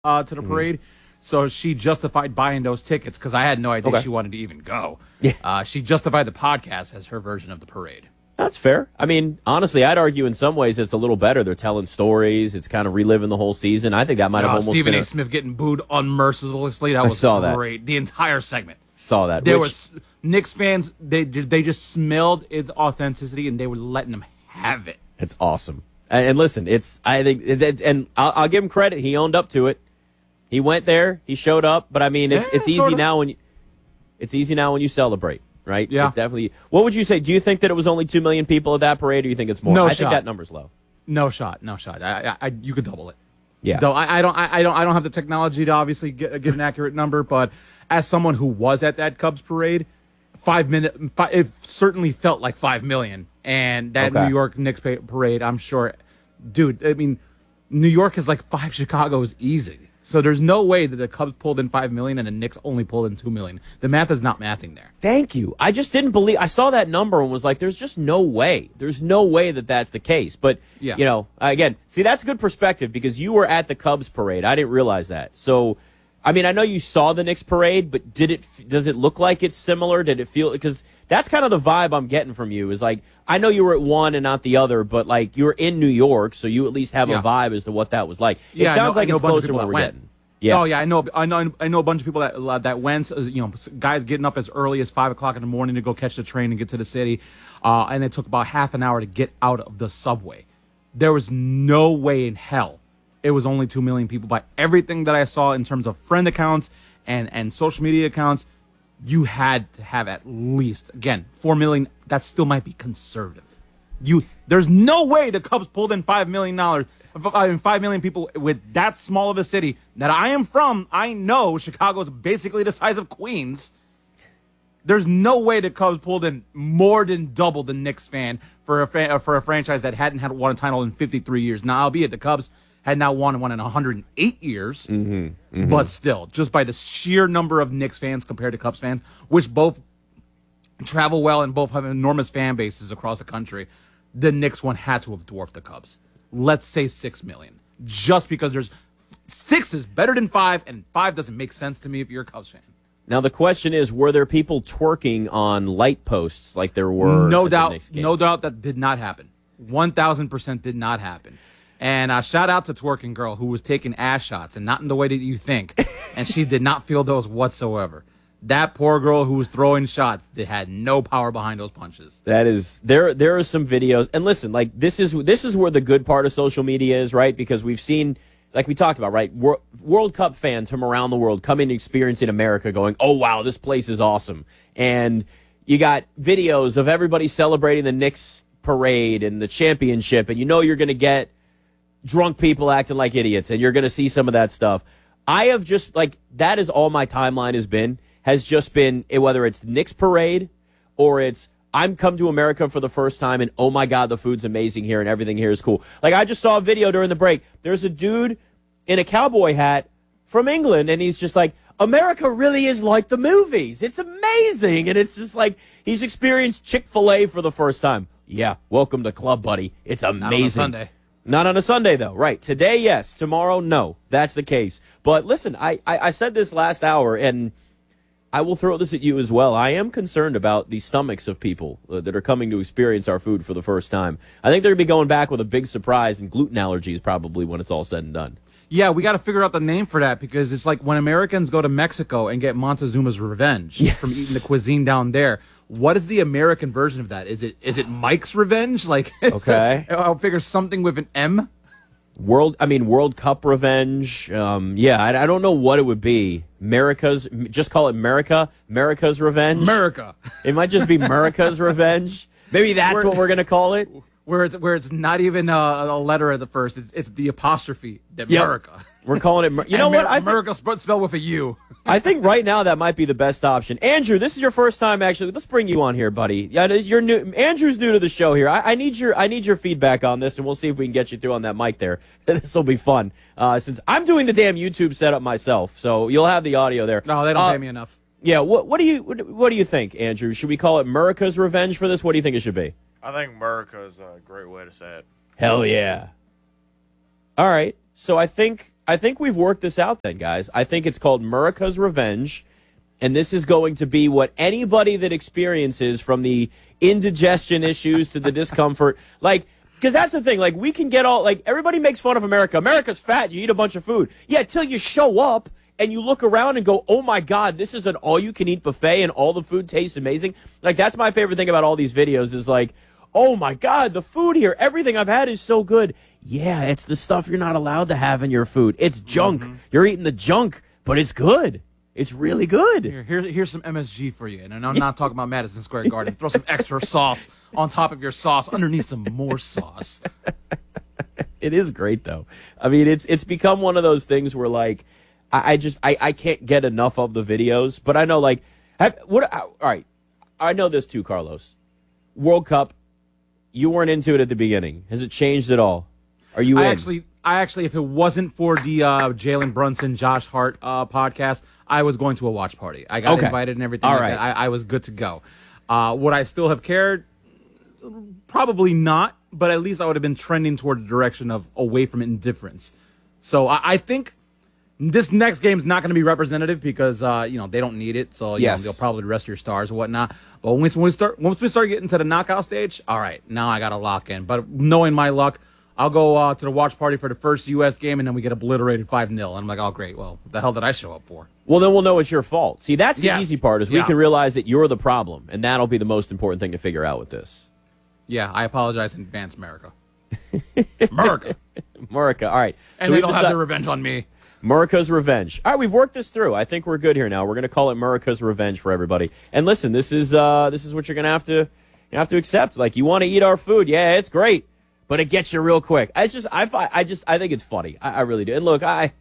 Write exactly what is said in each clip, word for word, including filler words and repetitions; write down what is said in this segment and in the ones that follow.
uh, to the Mm-hmm. parade. So she justified buying those tickets because I had no idea Okay. she wanted to even go. Yeah. Uh, she justified the podcast as her version of the parade. That's fair. I mean, honestly, I'd argue in some ways it's a little better. They're telling stories. It's kind of reliving the whole season. I think that might have Uh, almost Stephen been A. a, Smith getting booed unmercilessly. That I was saw that. great. The entire segment. saw that. There which, was Knicks fans. They they just smelled its authenticity and they were letting them have it. It's awesome. And, and listen, it's I think, it, and I'll, I'll give him credit. He owned up to it. He went there. He showed up. But I mean, it's Yeah, it's easy sorta. now when you it's easy now when you celebrate, right? Yeah. It's definitely. What would you say? Do you think that it was only two million people at that parade, or do you think it's more? No I shot. think that number's low. No shot. No shot. I, I, I you could double it. Yeah. Though I, I don't I, I don't I don't have the technology to obviously get, get an accurate number, but as someone who was at that Cubs parade, five minute five, it certainly felt like five million. And that Okay. New York Knicks pa- parade, I'm sure, dude. I mean, New York is like five Chicago's easy. So there's no way that the Cubs pulled in five million and the Knicks only pulled in two million. The math is not mathing there. Thank you. I just didn't believe. I saw that number and was like, "There's just no way. There's no way that that's the case." But Yeah. you know, again, see, that's good perspective because you were at the Cubs parade. I didn't realize that. So, I mean, I know you saw the Knicks parade, but did it? Does it look like it's similar? Did it feel? Because that's kind of the vibe I'm getting from you. Is like, I know you were at one and not the other, but like you were in New York, so you at least have Yeah. a vibe as to what that was like. Yeah, it I sounds know- like I know it's a bunch of closer to people what that we're went. getting. Yeah. Oh yeah, I know. I know. I know a bunch of people that uh, that went. uh, You know, guys getting up as early as five o'clock in the morning to go catch the train and get to the city, uh, and it took about half an hour to get out of the subway. There was no way in hell it was only two million people. By everything that I saw in terms of friend accounts and and social media accounts, you had to have at least again four million. That still might be conservative. You there's no way the Cubs pulled in five million dollars. I mean, five million people with that small of a city that I am from. I know Chicago's basically the size of Queens. There's no way the Cubs pulled in more than double the Knicks fan for a fa- for a franchise that hadn't had won a title in fifty-three years. Now, albeit the Cubs had not won one in one hundred eight years, Mm-hmm, mm-hmm. but still, just by the sheer number of Knicks fans compared to Cubs fans, which both travel well and both have enormous fan bases across the country, the Knicks one had to have dwarfed the Cubs. Let's say six million, just because there's six is better than five, and five doesn't make sense to me if you're a Cubs fan. Now the question is, were there people twerking on light posts like there were? No at the doubt, Knicks game? no doubt that did not happen. One thousand percent did not happen. And uh, shout out to twerking girl who was taking ass shots and not in the way that you think, and she did not feel those whatsoever. That poor girl who was throwing shots that had no power behind those punches. That is there. There are some videos, and listen, like this is this is where the good part of social media is, right? Because we've seen, like we talked about, right? Wor- World Cup fans from around the world come in and experience in America, going, "Oh wow, this place is awesome!" And you got videos of everybody celebrating the Knicks parade and the championship, and you know you're going to get drunk people acting like idiots, and you're going to see some of that stuff. I have just like that is all my timeline has been. Has just been, whether it's the Knicks parade or it's I'm come to America for the first time and oh my God, the food's amazing here and everything here is cool. Like I just saw a video during the break. There's a dude in a cowboy hat from England and he's just like, America really is like the movies. It's amazing. And it's just like he's experienced Chick-fil-A for the first time. Yeah, welcome to Club Buddy. It's amazing. Not on a Sunday. Not on a Sunday, though. Right. Today, yes. Tomorrow, no. That's the case. But listen, I, I, I said this last hour, and I will throw this at you as well. I am concerned about the stomachs of people uh, that are coming to experience our food for the first time. I think they're going to be going back with a big surprise and gluten allergies probably when it's all said and done. Yeah, we got to figure out the name for that because it's like when Americans go to Mexico and get Montezuma's revenge Yes. from eating the cuisine down there. What is the American version of that? Is it is it Mike's revenge? Like, Okay. I'll figure something with an M. World, I mean, World Cup revenge. Um, yeah, I, I don't know what it would be. America's, just call it America. America's revenge. America. It might just be America's revenge. Maybe that's We're- what we're going to call it. Where it's where it's not even a, a letter at the first. It's it's the apostrophe. The Yep. America. We're calling it, Mer- you know And what? Mer- I think, America sp- spelled with a U. I think right now that might be the best option. Andrew, this is your first time actually. Let's bring you on here, buddy. Yeah, you're new. Andrew's new to the show here. I, I need your I need your feedback on this, and we'll see if we can get you through on that mic there. This will be fun. Uh, since I'm doing the damn YouTube setup myself, so you'll have the audio there. No, they don't Uh, pay me enough. Yeah, what what do you what, what do you think, Andrew? Should we call it America's revenge for this? What do you think it should be? I think America is a great way to say it. Hell yeah. All right. So I think I think we've worked this out then, guys. I think it's called Murica's Revenge, and this is going to be what anybody that experiences from the indigestion issues to the discomfort, like, because that's the thing, like, we can get all, like, everybody makes fun of America. America's fat, you eat a bunch of food. Yeah, till you show up and you look around and go, oh my God, this is an all-you-can-eat buffet and all the food tastes amazing. Like, that's my favorite thing about all these videos is like, oh my God, the food here, everything I've had is so good. Yeah, it's the stuff you're not allowed to have in your food. It's junk. Mm-hmm. You're eating the junk, but it's good. It's really good. Here, here, here's some M S G for you. And I'm not talking about Madison Square Garden. Throw some extra sauce on top of your sauce, underneath some more sauce. It is great, though. I mean, it's it's become one of those things where, like, I, I just I, I can't get enough of the videos. But I know, like, have, what? All right, I know this too, Carlos. World Cup, you weren't into it at the beginning. Has it changed at all? Are you I in? actually, I actually, if it wasn't for the uh, Jalen Brunson, Josh Hart uh, podcast, I was going to a watch party. I got okay. invited and everything all like right. that. I, I was good to go. Uh, would I still have cared? Probably not, but at least I would have been trending toward the direction of away from indifference. So I, I think this next game's not going to be representative because uh, you know they don't need it. So you yes. know, they'll probably rest your stars and whatnot. But once when we start, once we start getting to the knockout stage, all right, now I got to lock in. But knowing my luck, I'll go uh, to the watch party for the first U S game, and then we get obliterated five nil. And I'm like, oh, great. Well, what the hell did I show up for? Well, then we'll know it's your fault. See, that's the yes. easy part is we yeah. can realize that you're the problem, and that'll be the most important thing to figure out with this. Yeah, I apologize in advance, America. America. America. All right. And so they we don't decide- have their revenge on me. Murica's Revenge. All right, we've worked this through. I think we're good here now. We're going to call it Murica's Revenge for everybody. And listen, this is uh, this is what you're going to have to you have to accept. Like, you want to eat our food, yeah, it's great, but it gets you real quick. It's just I I just I think it's funny. I, I really do. And look, I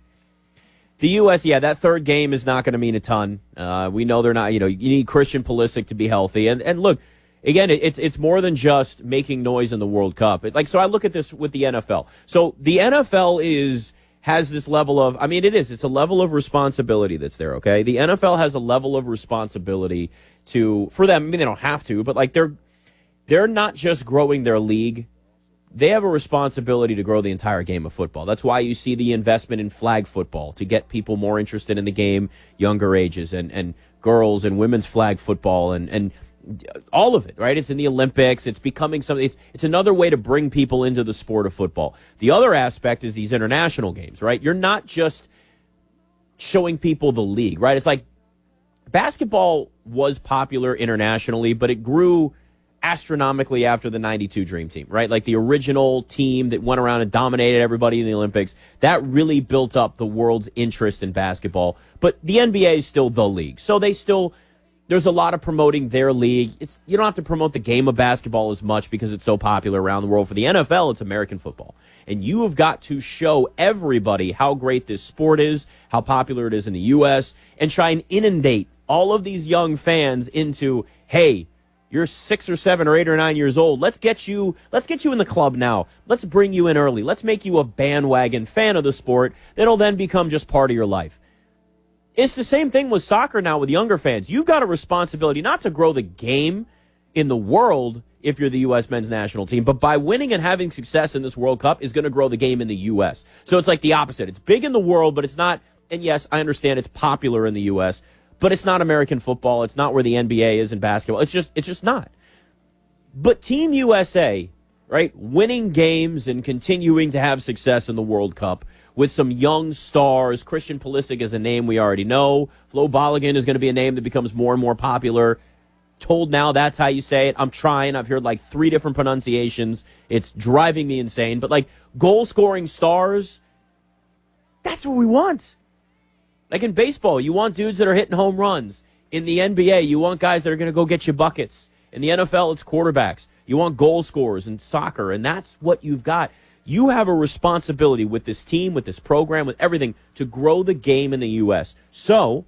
the U S, yeah, that third game is not going to mean a ton. Uh, we know they're not. You know, you need Christian Pulisic to be healthy. And and look, again, it, it's it's more than just making noise in the World Cup. It, like, so I look at this with the N F L. So the N F L is. has this level of, I mean, it is. It's a level of responsibility that's there, okay? The N F L has a level of responsibility to, for them, I mean, they don't have to, but, like, they're they're not just growing their league. They have a responsibility to grow the entire game of football. That's why you see the investment in flag football, to get people more interested in the game, younger ages, and, and girls and women's flag football, and, and all of it, right? It's in the Olympics. It's becoming something. It's it's another way to bring people into the sport of football. The other aspect is these international games, right? You're not just showing people the league, right? It's like basketball was popular internationally, but it grew astronomically after the ninety-two Dream Team, right? Like the original team that went around and dominated everybody in the Olympics. That really built up the world's interest in basketball. But the N B A is still the league, so they still. There's a lot of promoting their league. It's you don't have to promote the game of basketball as much because it's so popular around the world. For the N F L, it's American football. And you have got to show everybody how great this sport is, how popular it is in the U S, and try and inundate all of these young fans into, hey, you're six or seven or eight or nine years old. Let's get you let's get you in the club now. Let's bring you in early. Let's make you a bandwagon fan of the sport that'll then become just part of your life. It's the same thing with soccer now with younger fans. You've got a responsibility not to grow the game in the world if you're the U S men's national team, but by winning and having success in this World Cup is going to grow the game in the U S. So it's like the opposite. It's big in the world, but it's not, and yes, I understand it's popular in the U S, but it's not American football. It's not where the N B A is in basketball. It's just, it's just not. But Team U S A, right, winning games and continuing to have success in the World Cup with some young stars. Christian Pulisic is a name we already know. Flo Balogun is going to be a name that becomes more and more popular. Told now that's how you say it. I'm trying. I've heard like three different pronunciations. It's driving me insane. But like goal-scoring stars, that's what we want. Like in baseball, you want dudes that are hitting home runs. In the N B A, you want guys that are going to go get you buckets. In the N F L, it's quarterbacks. You want goal scorers in soccer, and that's what you've got. You have a responsibility with this team, with this program, with everything, to grow the game in the U S. So,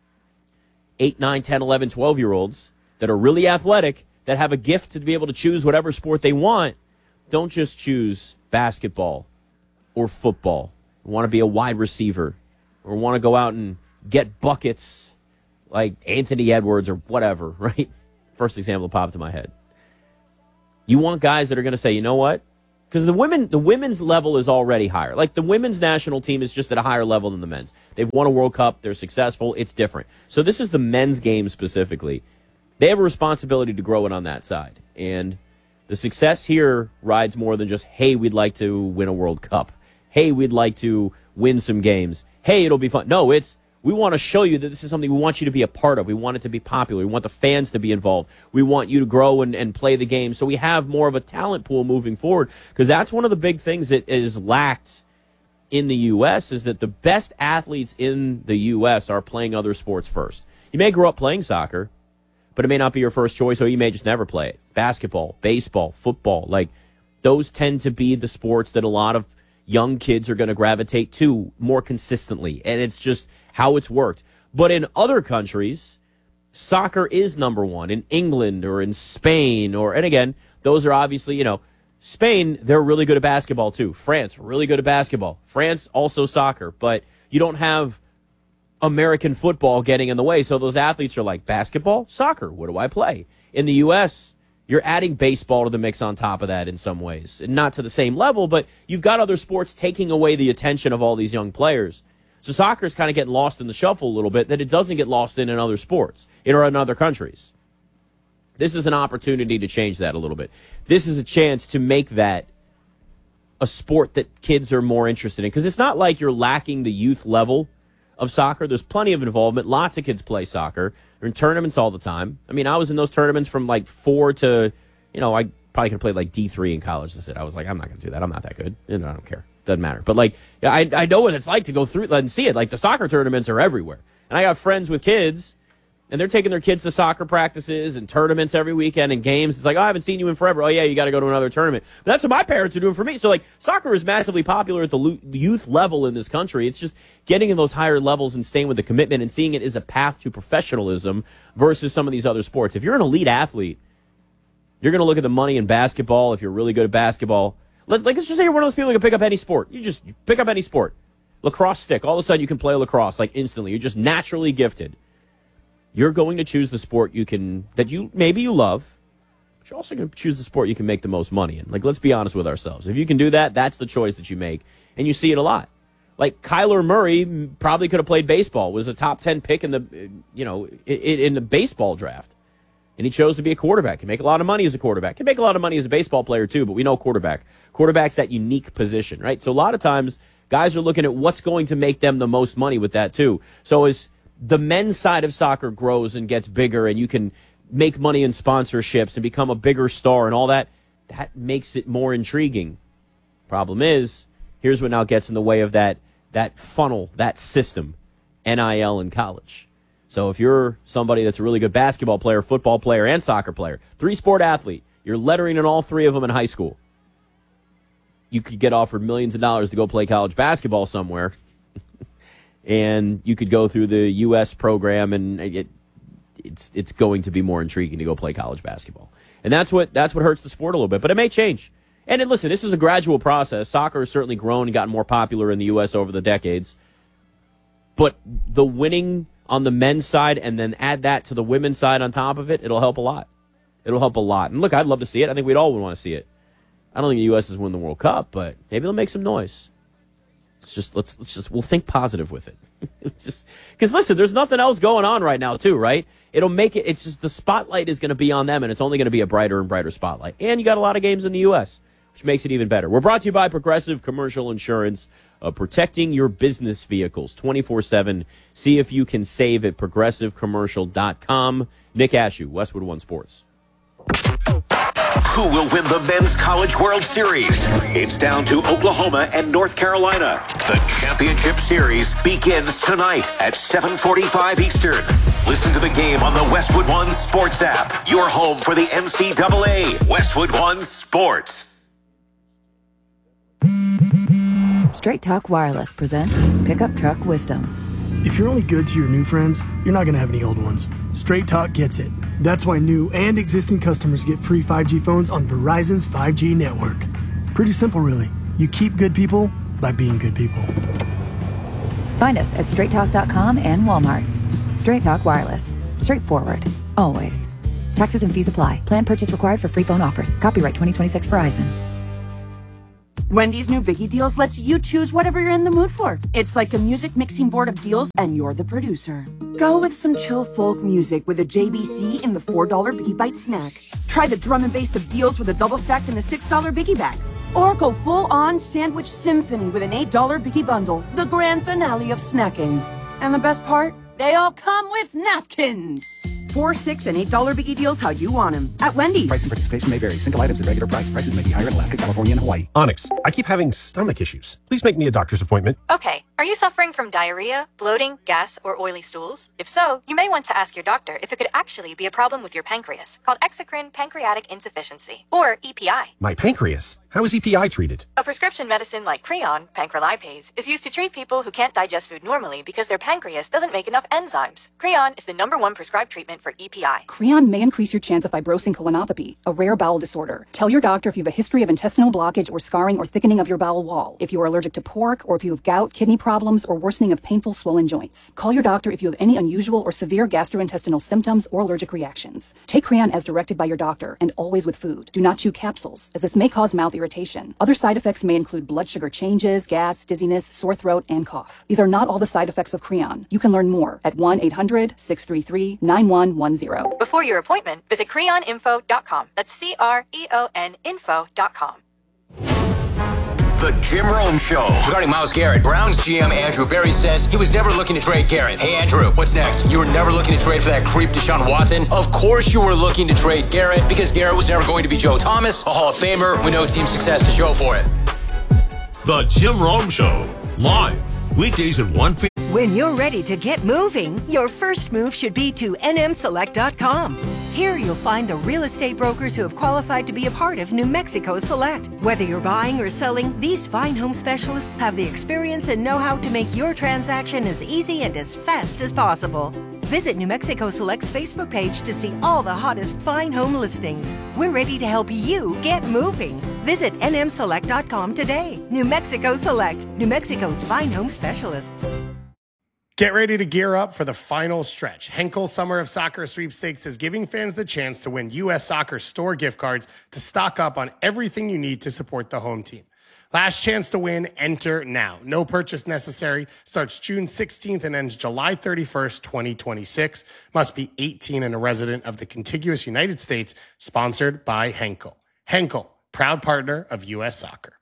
eight, nine, ten, eleven, twelve-year-olds that are really athletic, that have a gift to be able to choose whatever sport they want, don't just choose basketball or football. Want to be a wide receiver or want to go out and get buckets like Anthony Edwards or whatever, right? First example that popped to my head. You want guys that are going to say, you know what? Because the women, the women's level is already higher. Like the women's national team is just at a higher level than the men's. They've won a World Cup. They're successful. It's different. So this is the men's game specifically. They have a responsibility to grow it on that side. And the success here rides more than just, hey, we'd like to win a World Cup. Hey, we'd like to win some games. Hey, it'll be fun. No, it's, we want to show you that this is something we want you to be a part of. We want it to be popular. We want the fans to be involved. We want you to grow and, and play the game so we have more of a talent pool moving forward. Because that's one of the big things that is lacked in the U S is that the best athletes in the U S are playing other sports first. You may grow up playing soccer, but it may not be your first choice, or you may just never play it. Basketball, baseball, football, like those tend to be the sports that a lot of young kids are going to gravitate to more consistently. And it's just how it's worked. But in other countries, soccer is number one. In England or in Spain, or, and again, those are obviously, you know, Spain, they're really good at basketball too. France, really good at basketball. France, also soccer. But you don't have American football getting in the way. So those athletes are like, basketball, soccer, what do I play? In the U S, you're adding baseball to the mix on top of that in some ways. And not to the same level, but you've got other sports taking away the attention of all these young players. So soccer is kind of getting lost in the shuffle a little bit that it doesn't get lost in in other sports or in other countries. This is an opportunity to change that a little bit. This is a chance to make that a sport that kids are more interested in. Because it's not like you're lacking the youth level of soccer. There's plenty of involvement. Lots of kids play soccer. They're in tournaments all the time. I mean, I was in those tournaments from like four to, you know, I probably could have played like D three in college. That's it. I was like, I'm not going to do that. I'm not that good. And I don't care. Doesn't matter. But like, I, I know what it's like to go through and see it. Like the soccer tournaments are everywhere. And I got friends with kids, and they're taking their kids to soccer practices and tournaments every weekend and games. It's like, oh, I haven't seen you in forever. Oh, yeah, you got to go to another tournament. But that's what my parents are doing for me. So, like, soccer is massively popular at the youth level in this country. It's just getting in those higher levels and staying with the commitment and seeing it as a path to professionalism versus some of these other sports. If you're an elite athlete, you're going to look at the money in basketball if you're really good at basketball. Let, like, let's just say you're one of those people who can pick up any sport. You just you pick up any sport. Lacrosse stick. All of a sudden, you can play lacrosse, like, instantly. You're just naturally gifted. You're going to choose the sport you can, that you, maybe you love, but you're also going to choose the sport you can make the most money in. Like, let's be honest with ourselves. If you can do that, that's the choice that you make. And you see it a lot. Like, Kyler Murray probably could have played baseball, was a top ten pick in the, you know, in, in the baseball draft. And he chose to be a quarterback. Can make a lot of money as a quarterback. Can make a lot of money as a baseball player, too, but we know quarterback. Quarterback's that unique position, right? So a lot of times, guys are looking at what's going to make them the most money with that, too. So as the men's side of soccer grows and gets bigger and you can make money in sponsorships and become a bigger star and all that, that makes it more intriguing. Problem is, here's what now gets in the way of that, that funnel, that system, N I L in college. So if you're somebody that's a really good basketball player, football player, and soccer player, three-sport athlete, you're lettering in all three of them in high school, you could get offered millions of dollars to go play college basketball somewhere, and you could go through the U S program, and it, it's it's going to be more intriguing to go play college basketball. And that's what that's what hurts the sport a little bit, but it may change. And, and listen, this is a gradual process. Soccer has certainly grown and gotten more popular in the U S over the decades. But the winning on the men's side and then add that to the women's side on top of it, it'll help a lot. It'll help a lot. And look, I'd love to see it. I think we'd all want to see it. I don't think the U S has won the World Cup, but maybe they'll make some noise. Let's just let's let's just we'll think positive with it. Just because listen, there's nothing else going on right now, too, right? It'll make it. It's just the spotlight is going to be on them, and it's only going to be a brighter and brighter spotlight. And you got a lot of games in the U S, which makes it even better. We're brought to you by Progressive Commercial Insurance, uh, protecting your business vehicles twenty-four seven. See if you can save at progressive commercial dot com. Nick Ashew, Westwood One Sports. Who will win the Men's College World Series? It's down to Oklahoma and North Carolina. The championship series begins tonight at seven forty-five Eastern. Listen to the game on the Westwood One Sports app. Your home for the N C double A. Westwood One Sports. Straight Talk Wireless presents Pickup Truck Wisdom. If you're only good to your new friends, you're not going to have any old ones. Straight Talk gets it. That's why new and existing customers get free five G phones on Verizon's five G network. Pretty simple, really. You keep good people by being good people. Find us at straight talk dot com and Walmart. Straight Talk Wireless. Straightforward. Always. Taxes and fees apply. Plan purchase required for free phone offers. Copyright twenty twenty-six Verizon. Wendy's new Biggie Deals lets you choose whatever you're in the mood for. It's like a music mixing board of deals, and you're the producer. Go with some chill folk music with a J B C in the four dollar Biggie Bite snack. Try the drum and bass of deals with a double stack in the six dollar Biggie Bag. Or go full-on sandwich symphony with an eight dollar Biggie Bundle, the grand finale of snacking. And the best part? They all come with napkins. Four, six, and eight dollar Biggie Deals how you want them at Wendy's. Price and participation may vary. Single items at regular price. Prices may be higher in Alaska, California, and Hawaii. Onyx, I keep having stomach issues. Please make me a doctor's appointment. Okay. Are you suffering from diarrhea, bloating, gas, or oily stools? If so, you may want to ask your doctor if it could actually be a problem with your pancreas, called exocrine pancreatic insufficiency, or E P I. My pancreas? How is E P I treated? A prescription medicine like Creon, pancrelipase, is used to treat people who can't digest food normally because their pancreas doesn't make enough enzymes. Creon is the number one prescribed treatment for E P I. Creon may increase your chance of fibrosing colonopathy, a rare bowel disorder. Tell your doctor if you have a history of intestinal blockage or scarring or thickening of your bowel wall, if you are allergic to pork, or if you have gout, kidney problems, or worsening of painful swollen joints. Call your doctor if you have any unusual or severe gastrointestinal symptoms or allergic reactions. Take Creon as directed by your doctor, and always with food. Do not chew capsules, as this may cause mouth irritation. Other side effects may include blood sugar changes, gas, dizziness, sore throat, and cough. These are not all the side effects of Creon. You can learn more at one eight hundred, six three three, nine one one zero. Before your appointment, visit creon info dot com. That's C R E O N info dot com. The Jim Rome Show. Regarding Myles Garrett, Browns G M Andrew Berry says he was never looking to trade Garrett. Hey, Andrew, what's next? You were never looking to trade for that creep Deshaun Watson? Of course you were looking to trade Garrett, because Garrett was never going to be Joe Thomas, a Hall of Famer with no team success to show for it. The Jim Rome Show, live, weekdays at one p.m. When you're ready to get moving, your first move should be to N M select dot com. Here you'll find the real estate brokers who have qualified to be a part of New Mexico Select. Whether you're buying or selling, these fine home specialists have the experience and know-how to make your transaction as easy and as fast as possible. Visit New Mexico Select's Facebook page to see all the hottest fine home listings. We're ready to help you get moving. Visit N M select dot com today. New Mexico Select, New Mexico's fine home specialists. Get ready to gear up for the final stretch. Henkel Summer of Soccer Sweepstakes is giving fans the chance to win U S Soccer store gift cards to stock up on everything you need to support the home team. Last chance to win, enter now. No purchase necessary. Starts June sixteenth and ends July thirty-first, twenty twenty-six. Must be eighteen and a resident of the contiguous United States. Sponsored by Henkel. Henkel, proud partner of U S Soccer.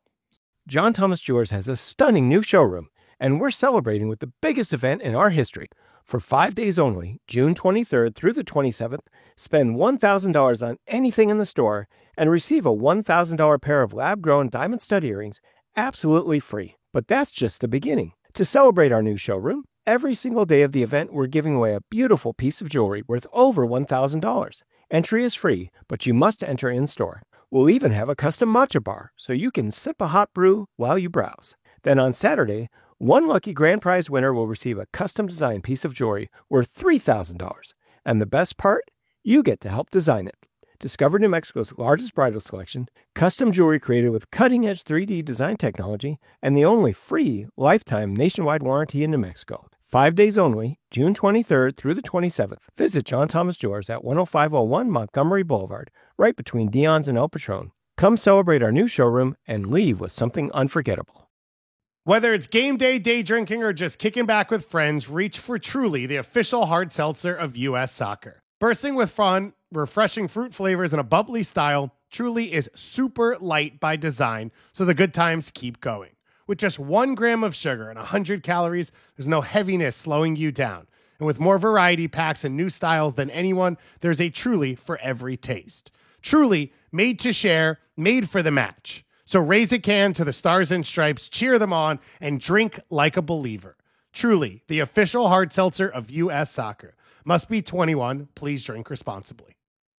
John Thomas Jewelers has a stunning new showroom, and we're celebrating with the biggest event in our history. For five days only, June twenty-third through the twenty-seventh, spend one thousand dollars on anything in the store and receive a one thousand dollars pair of lab-grown diamond stud earrings absolutely free. But that's just the beginning. To celebrate our new showroom, every single day of the event, we're giving away a beautiful piece of jewelry worth over one thousand dollars. Entry is free, but you must enter in-store. We'll even have a custom matcha bar, so you can sip a hot brew while you browse. Then on Saturday, one lucky grand prize winner will receive a custom-designed piece of jewelry worth three thousand dollars. And the best part? You get to help design it. Discover New Mexico's largest bridal selection, custom jewelry created with cutting-edge three D design technology, and the only free lifetime nationwide warranty in New Mexico. Five days only, June twenty-third through the twenty-seventh. Visit John Thomas Jewelers at one oh five oh one Montgomery Boulevard, right between Dion's and El Patron. Come celebrate our new showroom and leave with something unforgettable. Whether it's game day, day drinking, or just kicking back with friends, reach for Truly, the official hard seltzer of U S Soccer. Bursting with fun, refreshing fruit flavors, and a bubbly style, Truly is super light by design, so the good times keep going. With just one gram of sugar and one hundred calories, there's no heaviness slowing you down. And with more variety packs and new styles than anyone, there's a Truly for every taste. Truly, made to share, made for the match. So raise a can to the Stars and Stripes, cheer them on, and drink like a believer. Truly, the official hard seltzer of U S Soccer. Must be twenty-one. Please drink responsibly.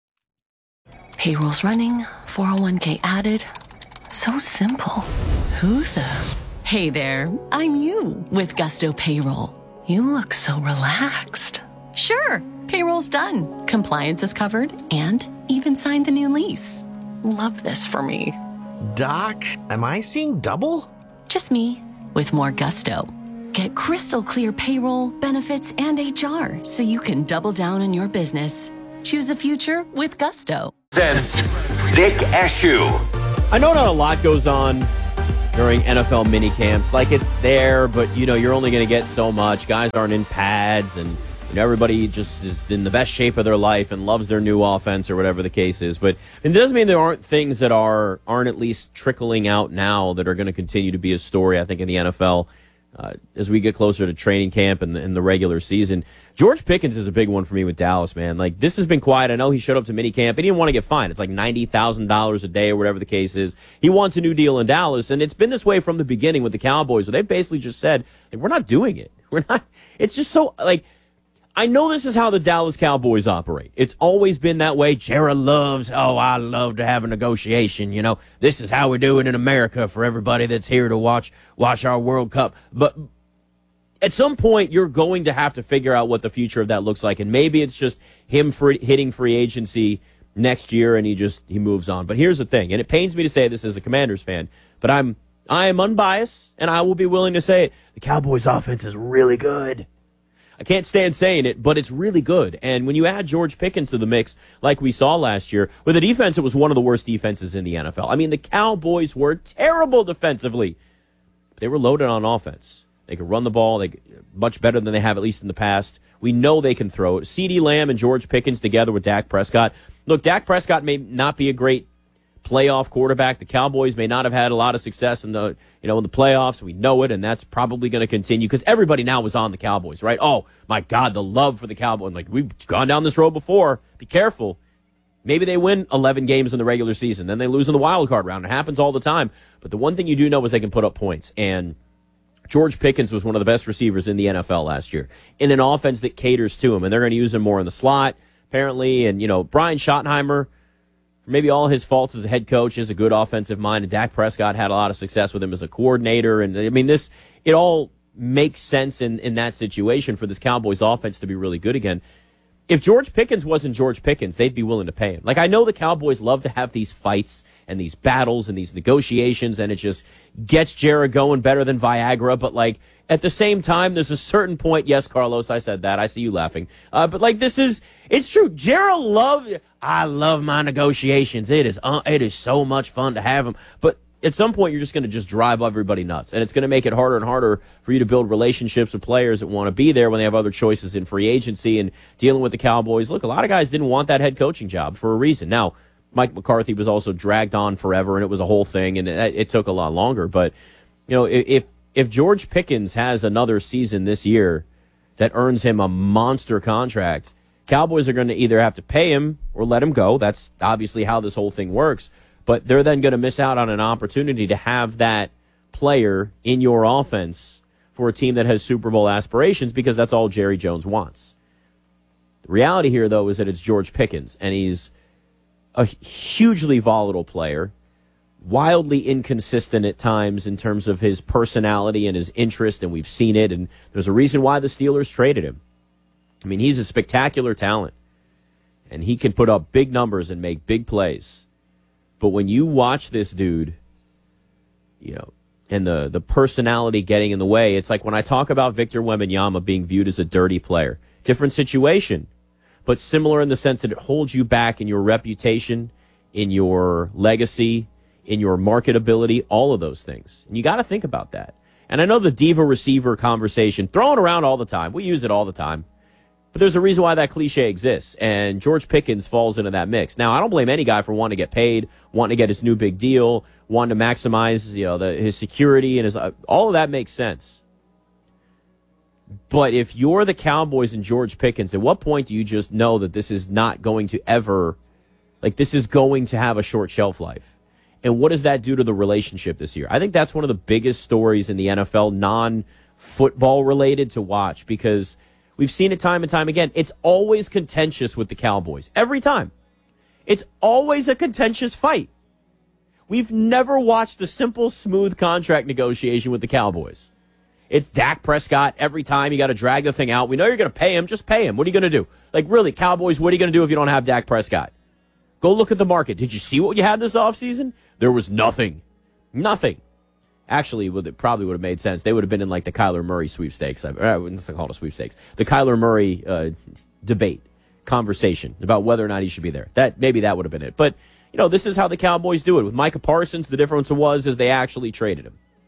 Payroll's running, four oh one k added. So simple. Who the? Hey there, I'm you with Gusto Payroll. You look so relaxed. Sure, payroll's done. Compliance is covered and even signed the new lease. Love this for me. Doc, am I seeing double? Just me, with more gusto. Get crystal clear payroll, benefits, and H R so you can double down on your business. Choose a future with gusto. Presents Nick Eshu. I know not a lot goes on during N F L mini camps. Like, it's there, but, you know, you're only going to get so much. Guys aren't in pads, and you know, everybody just is in the best shape of their life and loves their new offense or whatever the case is. But it doesn't mean there aren't things that are aren't at least trickling out now that are going to continue to be a story, I think, in the N F L uh, as we get closer to training camp and the, and the regular season. George Pickens is a big one for me with Dallas, man. Like, this has been quiet. I know he showed up to minicamp. He didn't want to get fined. It's like ninety thousand dollars a day or whatever the case is. He wants a new deal in Dallas, and it's been this way from the beginning with the Cowboys, where they've basically just said, like, we're not doing it. We're not. It's just so, like, I know this is how the Dallas Cowboys operate. It's always been that way. Jared loves, oh, I love to have a negotiation. You know, this is how we do it in America for everybody that's here to watch watch our World Cup. But at some point, you're going to have to figure out what the future of that looks like. And maybe it's just him free, hitting free agency next year and he just he moves on. But here's the thing, and it pains me to say this as a Commanders fan, but I'm I am unbiased, and I will be willing to say it. The Cowboys' offense is really good. I can't stand saying it, but it's really good. And when you add George Pickens to the mix, like we saw last year, with a defense that was one of the worst defenses in the N F L. I mean, the Cowboys were terrible defensively. They were loaded on offense. They could run the ball they much better than they have, at least in the past. We know they can throw it. CeeDee Lamb and George Pickens together with Dak Prescott. Look, Dak Prescott may not be a great playoff quarterback. The Cowboys may not have had a lot of success in the, you know, in the playoffs. We know it, and that's probably going to continue because everybody now is on the Cowboys, right? Oh, my God, the love for the Cowboys. Like, we've gone down this road before. Be careful. Maybe they win eleven games in the regular season. Then they lose in the wild card round. It happens all the time. But the one thing you do know is they can put up points. And George Pickens was one of the best receivers in the N F L last year in an offense that caters to him. And they're going to use him more in the slot, apparently. And, you know, Brian Schottenheimer, maybe all his faults as a head coach, is a good offensive mind, and Dak Prescott had a lot of success with him as a coordinator. And I mean, this, it all makes sense in, in that situation for this Cowboys offense to be really good again. If George Pickens wasn't George Pickens, they'd be willing to pay him. Like, I know the Cowboys love to have these fights and these battles and these negotiations, and it just gets Jared going better than Viagra. But, like, at the same time, there's a certain point. Yes, Carlos, I said that. I see you laughing. Uh, but, like, this is, it's true. Jared love, I love my negotiations. It is, uh, it is so much fun to have them. But at some point, you're just going to just drive everybody nuts. And it's going to make it harder and harder for you to build relationships with players that want to be there when they have other choices in free agency and dealing with the Cowboys. Look, a lot of guys didn't want that head coaching job for a reason. Now, Mike McCarthy was also dragged on forever, and it was a whole thing, and it, it took a lot longer. But, you know, if if George Pickens has another season this year that earns him a monster contract, Cowboys are going to either have to pay him or let him go. That's obviously how this whole thing works. But they're then going to miss out on an opportunity to have that player in your offense for a team that has Super Bowl aspirations, because that's all Jerry Jones wants. The reality here, though, is that it's George Pickens, and he's a hugely volatile player, wildly inconsistent at times in terms of his personality and his interest, and we've seen it, and there's a reason why the Steelers traded him. I mean, he's a spectacular talent, and he can put up big numbers and make big plays. But when you watch this dude, you know, and the, the personality getting in the way, it's like when I talk about Victor Wembanyama being viewed as a dirty player. Different situation, but similar in the sense that it holds you back in your reputation, in your legacy, in your marketability, all of those things. And you got to think about that. And I know the diva receiver conversation, thrown around all the time. We use it all the time. But there's a reason why that cliche exists, and George Pickens falls into that mix. Now, I don't blame any guy for wanting to get paid, wanting to get his new big deal, wanting to maximize, you know, the, his security, and his uh, all of that makes sense. But if you're the Cowboys and George Pickens, at what point do you just know that this is not going to ever, like, this is going to have a short shelf life? And what does that do to the relationship this year? I think that's one of the biggest stories in the N F L, non-football related, to watch, because we've seen it time and time again. It's always contentious with the Cowboys. Every time. It's always a contentious fight. We've never watched a simple, smooth contract negotiation with the Cowboys. It's Dak Prescott every time. You got to drag the thing out. We know you're going to pay him. Just pay him. What are you going to do? Like, really, Cowboys, what are you going to do if you don't have Dak Prescott? Go look at the market. Did you see what you had this offseason? There was nothing. Nothing. Actually, it probably would have made sense. They would have been in, like, the Kyler Murray sweepstakes. I wouldn't call it a sweepstakes. The Kyler Murray uh, debate, conversation about whether or not he should be there. That maybe that would have been it. But, you know, this is how the Cowboys do it. With Micah Parsons, the difference was is they actually traded him.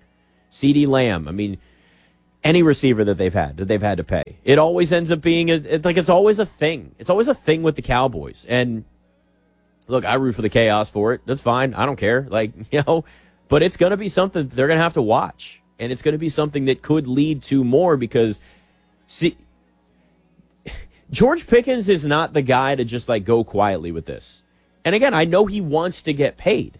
CeeDee Lamb. I mean, any receiver that they've had, that they've had to pay. It always ends up being, a, it, like, it's always a thing. It's always a thing with the Cowboys. And, look, I root for the chaos for it. That's fine. I don't care. Like, you know, but it's going to be something they're going to have to watch. And it's going to be something that could lead to more because, see, George Pickens is not the guy to just, like, go quietly with this. And, again, I know he wants to get paid.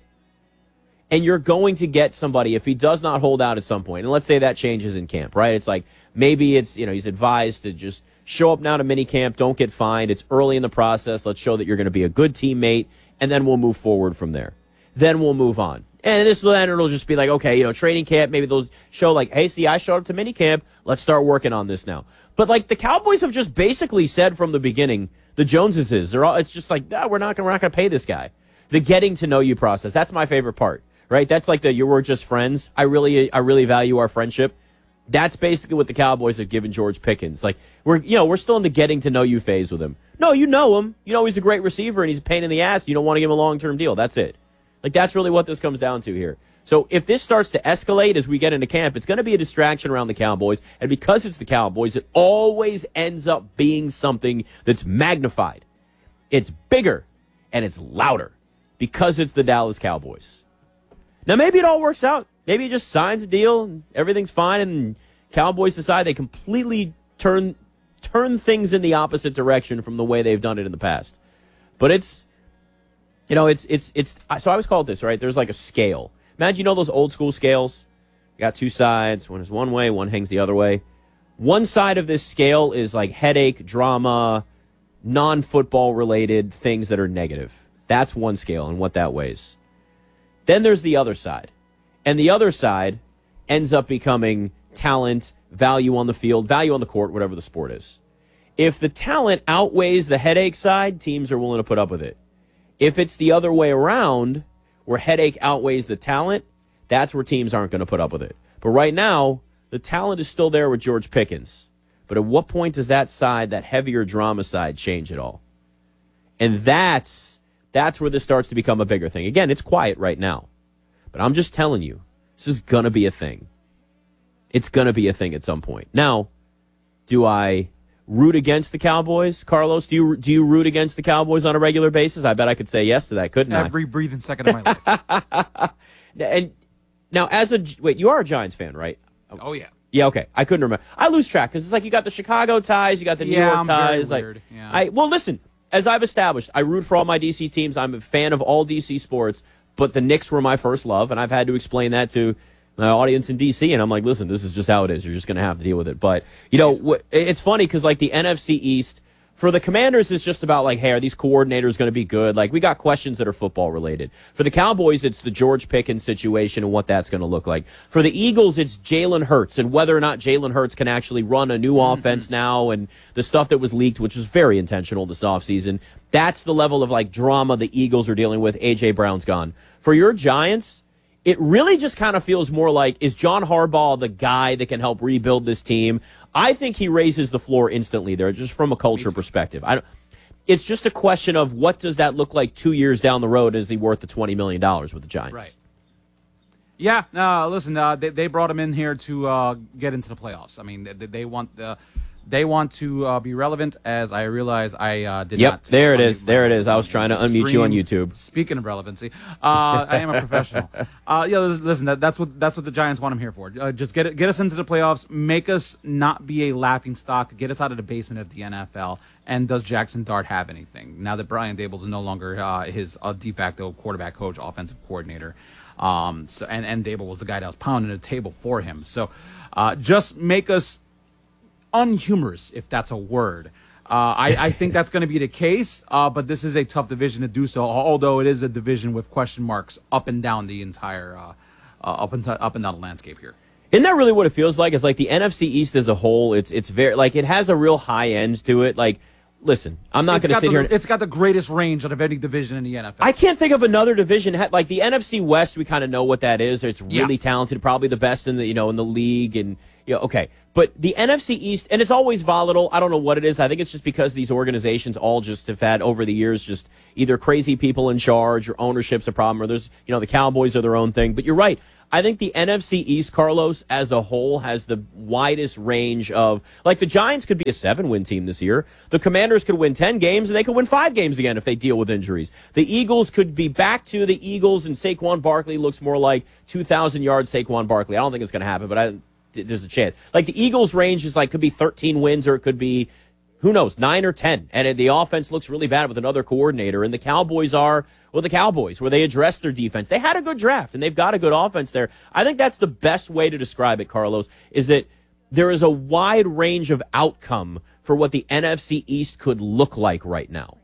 And you're going to get somebody, if he does not hold out at some point, and let's say that changes in camp, right? It's like maybe it's, you know, he's advised to just show up now to minicamp, don't get fined. It's early in the process. Let's show that you're going to be a good teammate, and then we'll move forward from there. Then we'll move on. And this then it'll just be like, okay, you know, training camp, maybe they'll show like, hey, see, I showed up to minicamp. Let's start working on this now. But like the Cowboys have just basically said from the beginning, the Joneses is, they're all, it's just like, nah, we're not going we're not going to pay this guy. The getting to know you process. That's my favorite part. Right? That's like the you were just friends. I really I really value our friendship. That's basically what the Cowboys have given George Pickens. Like we're you know, we're still in the getting to know you phase with him. No, you know him. You know he's a great receiver and he's a pain in the ass. You don't want to give him a long-term deal. That's it. Like that's really what this comes down to here. So if this starts to escalate as we get into camp, it's going to be a distraction around the Cowboys. And because it's the Cowboys, it always ends up being something that's magnified. It's bigger and it's louder because it's the Dallas Cowboys. Now, maybe it all works out. Maybe he just signs a deal and everything's fine and Cowboys decide they completely turn turn things in the opposite direction from the way they've done it in the past. But it's, you know, it's, it's, it's, so I always call it this, right? There's like a scale. Imagine, you know, those old school scales? You got two sides. One is one way, one hangs the other way. One side of this scale is like headache, drama, non-football related things that are negative. That's one scale and what that weighs. Then there's the other side. And the other side ends up becoming talent, value on the field, value on the court, whatever the sport is. If the talent outweighs the headache side, teams are willing to put up with it. If it's the other way around, where headache outweighs the talent, that's where teams aren't going to put up with it. But right now, the talent is still there with George Pickens. But at what point does that side, that heavier drama side, change it all? And that's That's where this starts to become a bigger thing. Again, it's quiet right now. But I'm just telling you, this is going to be a thing. It's going to be a thing at some point. Now, do I root against the Cowboys? Carlos, do you do you root against the Cowboys on a regular basis? I bet I could say yes to that, couldn't I? Every breathing second of my life. And now, as a... Wait, you are a Giants fan, right? Oh, yeah. Yeah, okay. I couldn't remember. I lose track because it's like you got the Chicago ties, you got the New yeah, York I'm ties. Very like, weird. Yeah. I Well, listen... As I've established, I root for all my D C teams. I'm a fan of all D C sports, but the Knicks were my first love, and I've had to explain that to my audience in D C, and I'm like, listen, this is just how it is. You're just going to have to deal with it. But, you know, wh- it's funny because, like, the N F C East, for the Commanders, it's just about, like, hey, are these coordinators going to be good? Like, we got questions that are football-related. For the Cowboys, it's the George Pickens situation and what that's going to look like. For the Eagles, it's Jalen Hurts and whether or not Jalen Hurts can actually run a new mm-hmm. offense now and the stuff that was leaked, which was very intentional this offseason. That's the level of, like, drama the Eagles are dealing with. A J. Brown's gone. For your Giants, it really just kind of feels more like, is John Harbaugh the guy that can help rebuild this team? I think he raises the floor instantly there, just from a culture perspective. I don't, it's just a question of what does that look like two years down the road? Is he worth the twenty million dollars with the Giants? Right. Yeah, no, listen, uh, they, they brought him in here to uh, get into the playoffs. I mean, they, they want the... They want to uh, be relevant, as I realize I uh, did yep, not. Yep, there it is. There it is. I was trying to unmute you on YouTube. Speaking of relevancy, uh, I am a professional. Uh, yeah, listen, that, that's what that's what the Giants want him here for. Uh, just get it, get us into the playoffs, make us not be a laughing stock, get us out of the basement of the N F L. And does Jackson Dart have anything now that Brian Daboll is no longer uh, his uh, de facto quarterback coach, offensive coordinator? Um, so and and Daboll was the guy that was pounding the table for him. So uh, just make us unhumorous, if that's a word. Uh, I, I think that's going to be the case, uh, but this is a tough division to do so, although it is a division with question marks up and down the entire, uh, uh, up, and t- up and down the landscape here. Isn't that really what it feels like? It's like the N F C East as a whole, it's it's very, like, it has a real high end to it. Like, listen, I'm not going to sit the, here. And, it's got the greatest range out of any division in the N F L. I can't think of another division. Like the N F C West, we kind of know what that is. It's really yeah. talented, probably the best in the, you know, in the league. And, you know, okay. But the N F C East, and it's always volatile. I don't know what it is. I think it's just because these organizations all just have had over the years just either crazy people in charge or ownership's a problem, or there's, you know, the Cowboys are their own thing. But you're right. I think the N F C East, Carlos, as a whole, has the widest range of, like, the Giants could be a seven-win team this year. The Commanders could win ten games, and they could win five games again if they deal with injuries. The Eagles could be back to the Eagles, and Saquon Barkley looks more like two thousand yards Saquon Barkley. I don't think it's going to happen, but I, there's a chance. Like, the Eagles' range is, like, could be thirteen wins, or it could be, who knows, nine or ten. And the offense looks really bad with another coordinator. And the Cowboys are, well, the Cowboys, where they addressed their defense. They had a good draft, and they've got a good offense there. I think that's the best way to describe it, Carlos, is that there is a wide range of outcome for what the N F C East could look like right now.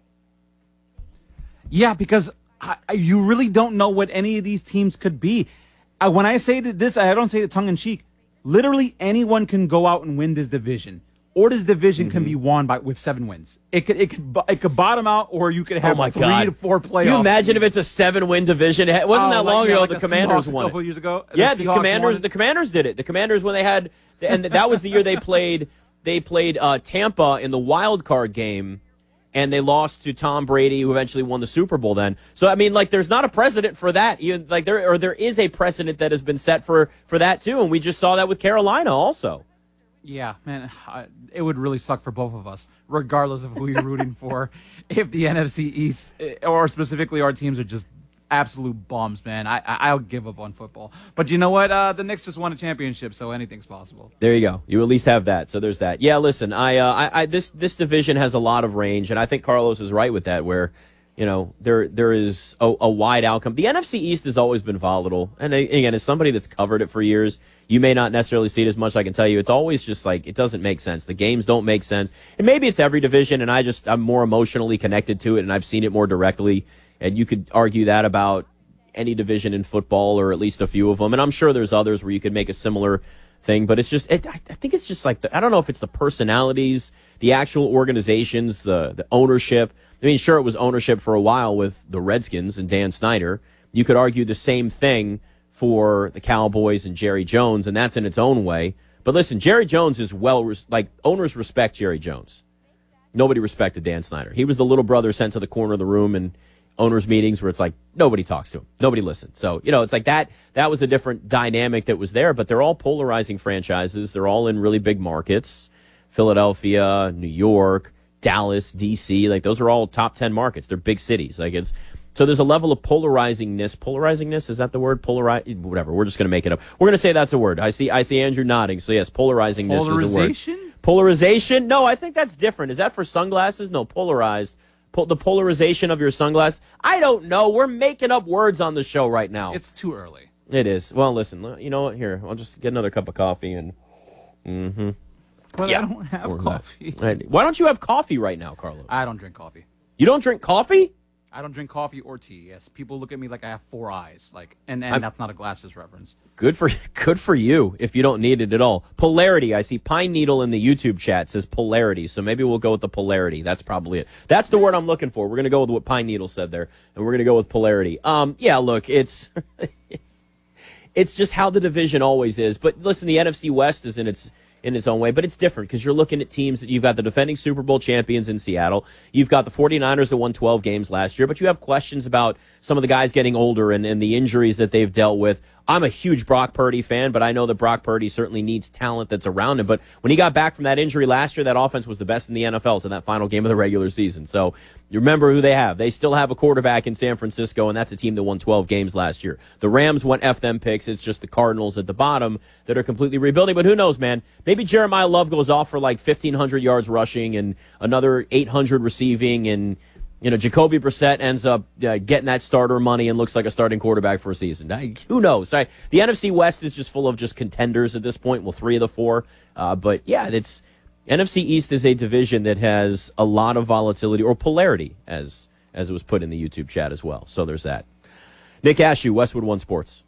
Yeah, because I, you really don't know what any of these teams could be. Uh, when I say this, I don't say it tongue-in-cheek. Literally anyone can go out and win this division. Or this division mm-hmm. can be won by with seven wins. It could it could it could bottom out, or you could have oh my three God. to four playoffs. You imagine if it's a seven-win division? It wasn't oh, that like, long yeah, ago like the Commanders Seahawks won a couple it. years ago. Yeah, the, the Commanders. The Commanders did it. The Commanders when they had, and that was the year they played. They played uh, Tampa in the wild card game, and they lost to Tom Brady, who eventually won the Super Bowl. Then, so I mean, like, there's not a precedent for that. Even like there, or there is a precedent that has been set for for that too, and we just saw that with Carolina also. Yeah, man, it would really suck for both of us, regardless of who you're rooting for, if the N F C East, or specifically our teams, are just absolute bums, man. I, I'll give up on football. But you know what? Uh, the Knicks just won a championship, so anything's possible. There you go. You at least have that, so there's that. Yeah, listen, I, uh, I, I this this division has a lot of range, and I think Carlos is right with that, where, you know, there there is a, a wide outcome. The N F C East has always been volatile, and again, as somebody that's covered it for years, you may not necessarily see it as much. I can tell you, it's always just like, it doesn't make sense. The games don't make sense. And maybe it's every division, and I just, I'm more emotionally connected to it, and I've seen it more directly. And you could argue that about any division in football, or at least a few of them. And I'm sure there's others where you could make a similar thing, but it's just, it, I think it's just like, the, I don't know if it's the personalities, the actual organizations, the, the ownership. I mean, sure, it was ownership for a while with the Redskins and Dan Snyder. You could argue the same thing for the Cowboys and Jerry Jones, and that's in its own way. But listen, Jerry Jones is well, like, owners respect Jerry Jones. Nobody respected Dan Snyder. He was the little brother sent to the corner of the room in owners' meetings where it's like, nobody talks to him. Nobody listens. So, you know, it's like that, that was a different dynamic that was there, but they're all polarizing franchises. They're all in really big markets. Philadelphia, New York, Dallas, D C, like, those are all top ten markets. They're big cities. Like, it's, so there's a level of polarizingness. Polarizingness, is that the word? Polarize, whatever. We're just going to make it up. We're going to say that's a word. I see I see Andrew nodding. So yes, polarizingness is a word. Polarization? Polarization? No, I think that's different. Is that for sunglasses? No, polarized. Po- the polarization of your sunglasses? I don't know. We're making up words on the show right now. It's too early. It is. Well, listen, you know what? Here, I'll just get another cup of coffee and mm-hmm. But yeah. I don't have Or coffee. Right. Why don't you have coffee right now, Carlos? I don't drink coffee. You don't drink coffee? I don't drink coffee or tea. Yes, people look at me like I have four eyes. Like, and, and I'm, that's not a glasses reference. Good for good for you if you don't need it at all. Polarity. I see Pine Needle in the YouTube chat says polarity, so maybe we'll go with the polarity. That's probably it. That's the word I'm looking for. We're gonna go with what Pine Needle said there, and we're gonna go with polarity. Um, yeah, look, it's it's it's just how the division always is. But listen, the N F C West is in its in its own way, but it's different because you're looking at teams that you've got the defending Super Bowl champions in Seattle. You've got the 49ers that won twelve games last year, but you have questions about some of the guys getting older and, and the injuries that they've dealt with. I'm a huge Brock Purdy fan, but I know that Brock Purdy certainly needs talent that's around him. But when he got back from that injury last year, that offense was the best in the N F L to that final game of the regular season. So you remember who they have. They still have a quarterback in San Francisco, and that's a team that won twelve games last year. The Rams won F them picks. It's just the Cardinals at the bottom that are completely rebuilding. But who knows, man? Maybe Jeremiah Love goes off for like fifteen hundred yards rushing and another eight hundred receiving, and you know, Jacoby Brissett ends up uh, getting that starter money and looks like a starting quarterback for a season. I, who knows? I, the N F C West is just full of just contenders at this point. Well, three of the four. Uh, but, yeah, it's N F C East is a division that has a lot of volatility, or polarity, as as it was put in the YouTube chat as well. So there's that. Nick Ashew, Westwood One Sports.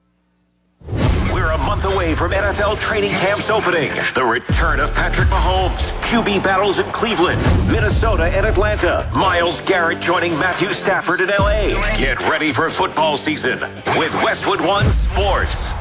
We're a month away from N F L training camps opening. The return of Patrick Mahomes, Q B battles in Cleveland, Minnesota, and Atlanta. Myles Garrett joining Matthew Stafford in L A. Get ready for football season with Westwood One Sports.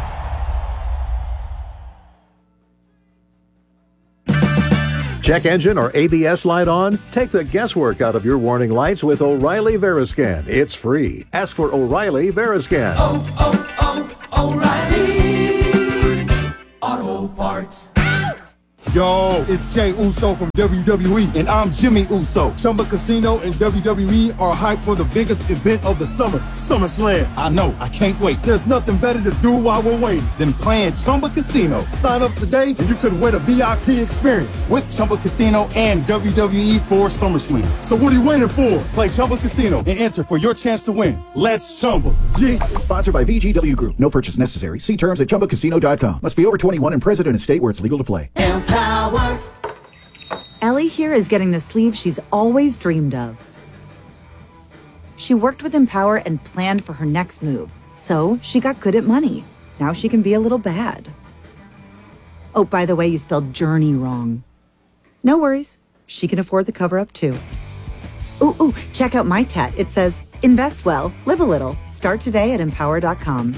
Check engine or A B S light on? Take the guesswork out of your warning lights with O'Reilly Veriscan. It's free. Ask for O'Reilly Veriscan. Oh, oh, oh. oh, O'Reilly Auto Parts. Yo, it's Jay Uso from W W E, and I'm Jimmy Uso. Chumba Casino and W W E are hyped for the biggest event of the summer, SummerSlam. I know, I can't wait. There's nothing better to do while we're waiting than playing Chumba Casino. Sign up today and you could win a V I P experience with Chumba Casino and W W E for SummerSlam. So what are you waiting for? Play Chumba Casino and enter for your chance to win. Let's Chumba. Yeah. Sponsored by V G W Group. No purchase necessary. See terms at chumba casino dot com. Must be over twenty-one and present in a state where it's legal to play. Power. Ellie here is getting the sleeve she's always dreamed of. She worked with Empower and planned for her next move, so she got good at money. Now she can be a little bad. Oh, by the way, you spelled journey wrong. No worries, she can afford the cover-up too. Ooh, ooh, check out my tat. It says, invest well, live a little. Start today at empower dot com.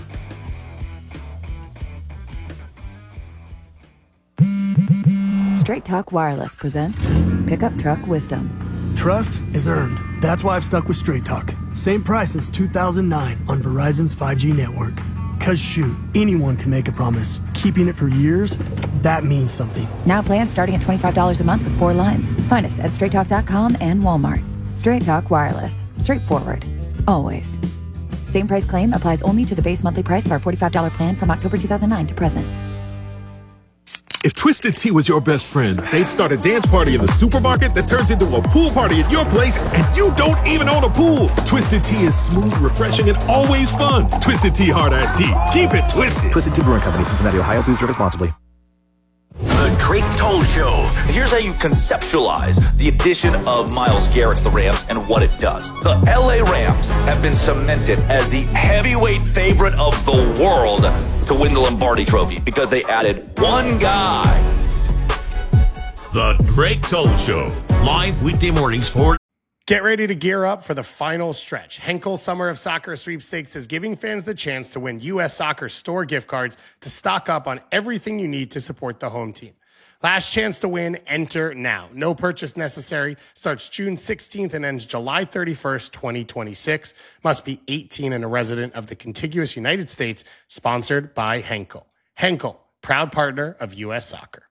Straight Talk Wireless presents Pickup Truck Wisdom. Trust is earned. That's why I've stuck with Straight Talk. Same price since two thousand nine on Verizon's five G network. Cause shoot, anyone can make a promise. Keeping it for years, that means something. Now plans starting at twenty-five dollars a month with four lines. Find us at straight talk dot com and Walmart. Straight Talk Wireless. Straightforward. Always. Same price claim applies only to the base monthly price of our forty-five dollars plan from October two thousand nine to present. If Twisted Tea was your best friend, they'd start a dance party in the supermarket that turns into a pool party at your place, and you don't even own a pool. Twisted Tea is smooth, refreshing, and always fun. Twisted Tea Hard Ass Tea. Keep it twisted. Twisted Tea Brewing Company, Cincinnati, Ohio. Please drink responsibly. The Drake Toll Show. Here's how you conceptualize the addition of Myles Garrett to the Rams and what it does. The L A Rams have been cemented as the heavyweight favorite of the world to win the Lombardi Trophy because they added one guy. The Drake Toll Show. Live weekday mornings for... Get ready to gear up for the final stretch. Henkel Summer of Soccer Sweepstakes is giving fans the chance to win U S Soccer store gift cards to stock up on everything you need to support the home team. Last chance to win, enter now. No purchase necessary. Starts June sixteenth and ends July thirty-first, twenty twenty-six. Must be eighteen and a resident of the contiguous United States. Sponsored by Henkel. Henkel, proud partner of U S Soccer.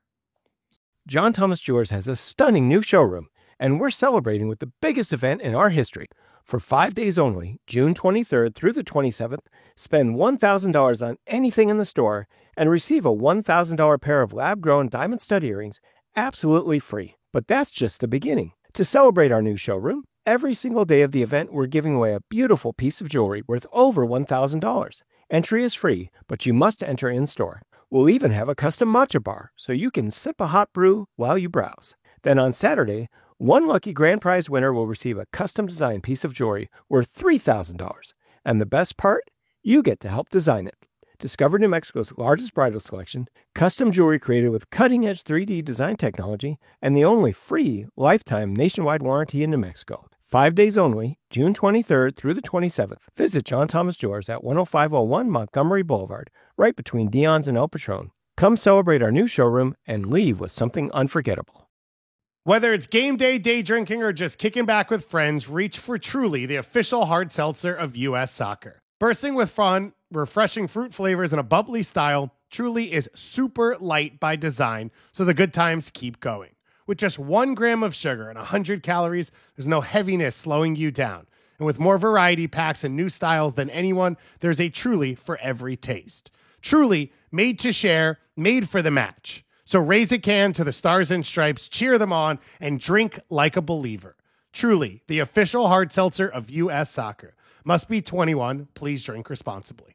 John Thomas Jewelers has a stunning new showroom, and we're celebrating with the biggest event in our history. For five days only, June twenty-third through the twenty-seventh, spend one thousand dollars on anything in the store and receive a one thousand dollars pair of lab-grown diamond stud earrings absolutely free. But that's just the beginning. To celebrate our new showroom, every single day of the event, we're giving away a beautiful piece of jewelry worth over one thousand dollars. Entry is free, but you must enter in-store. We'll even have a custom matcha bar, so you can sip a hot brew while you browse. Then on Saturday, one lucky grand prize winner will receive a custom-designed piece of jewelry worth three thousand dollars. And the best part? You get to help design it. Discover New Mexico's largest bridal selection, custom jewelry created with cutting-edge three D design technology, and the only free lifetime nationwide warranty in New Mexico. Five days only, June twenty-third through the twenty-seventh. Visit John Thomas Jewelers at one oh five oh one Montgomery Boulevard, right between Dion's and El Patron. Come celebrate our new showroom and leave with something unforgettable. Whether it's game day, day drinking, or just kicking back with friends, reach for Truly, the official hard seltzer of U S Soccer. Bursting with fun, refreshing fruit flavors, and a bubbly style, Truly is super light by design, so the good times keep going. With just one gram of sugar and one hundred calories, there's no heaviness slowing you down. And with more variety packs and new styles than anyone, there's a Truly for every taste. Truly, made to share, made for the match. So raise a can to the Stars and Stripes, cheer them on, and drink like a believer. Truly, the official hard seltzer of U S Soccer. Must be twenty-one. Please drink responsibly.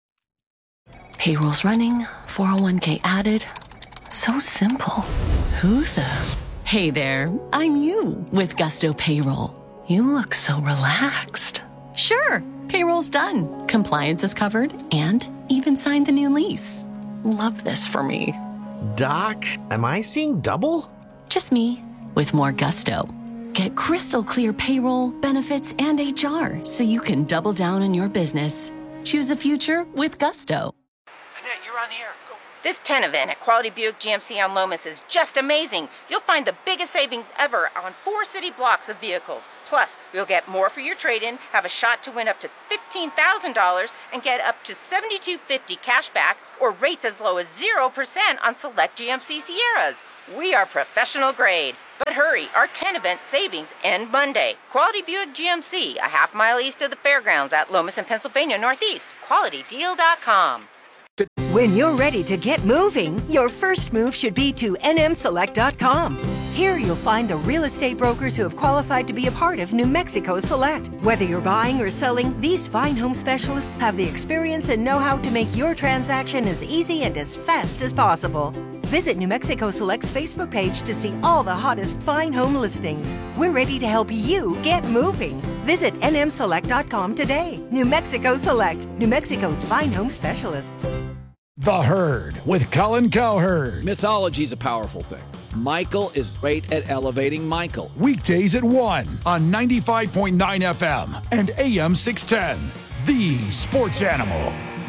Payroll's running, four oh one k added. So simple. Who the? Hey there, I'm you with Gusto Payroll. You look so relaxed. Sure, payroll's done. Compliance is covered and even signed the new lease. Love this for me. Doc, am I seeing double? Just me, with more gusto. Get crystal clear payroll, benefits, and H R so you can double down on your business. Choose a future with Gusto. Annette, you're on the air. Go. This ten event at Quality Buick G M C on Lomas is just amazing. You'll find the biggest savings ever on four city blocks of vehicles. Plus, you'll get more for your trade-in, have a shot to win up to fifteen thousand dollars, and get up to seventy-two fifty cash back or rates as low as zero percent on select G M C Sierras. We are professional grade. But hurry, our ten event savings end Monday. Quality Buick G M C, a half mile east of the fairgrounds at Lomas and Pennsylvania Northeast. quality deal dot com. When you're ready to get moving, your first move should be to N M Select dot com. Here you'll find the real estate brokers who have qualified to be a part of New Mexico Select. Whether you're buying or selling, these fine home specialists have the experience and know-how to make your transaction as easy and as fast as possible. Visit New Mexico Select's Facebook page to see all the hottest fine home listings. We're ready to help you get moving. Visit N M Select dot com today. New Mexico Select, New Mexico's fine home specialists. The Herd with Colin Cowherd. Mythology is a powerful thing. Michael is great at elevating Michael. Weekdays at one on ninety-five point nine F M and A M six ten. The Sports Animal.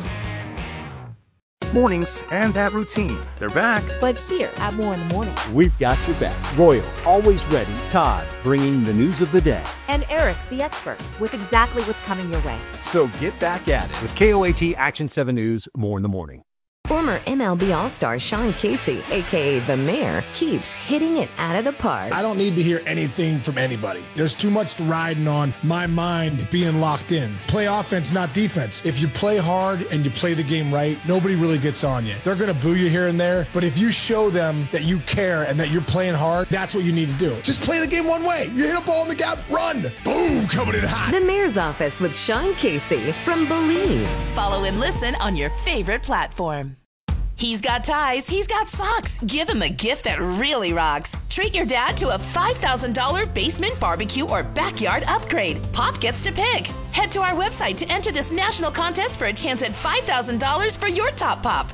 Mornings and that routine. They're back. But here at More in the Morning. We've got your back. Royal, always ready. Todd, bringing the news of the day. And Eric, the expert, with exactly what's coming your way. So get back at it with K O A T Action seven News, More in the Morning. Former M L B All-Star Sean Casey, a k a. The Mayor, keeps hitting it out of the park. I don't need to hear anything from anybody. There's too much riding on my mind being locked in. Play offense, not defense. If you play hard and you play the game right, nobody really gets on you. They're going to boo you here and there, but if you show them that you care and that you're playing hard, that's what you need to do. Just play the game one way. You hit a ball in the gap, run. Boom, coming in hot. The Mayor's Office with Sean Casey from Believe. Follow and listen on your favorite platform. He's got ties, he's got socks. Give him a gift that really rocks. Treat your dad to a five thousand dollars basement barbecue or backyard upgrade. Pop gets to pick. Head to our website to enter this national contest for a chance at five thousand dollars for your top pop.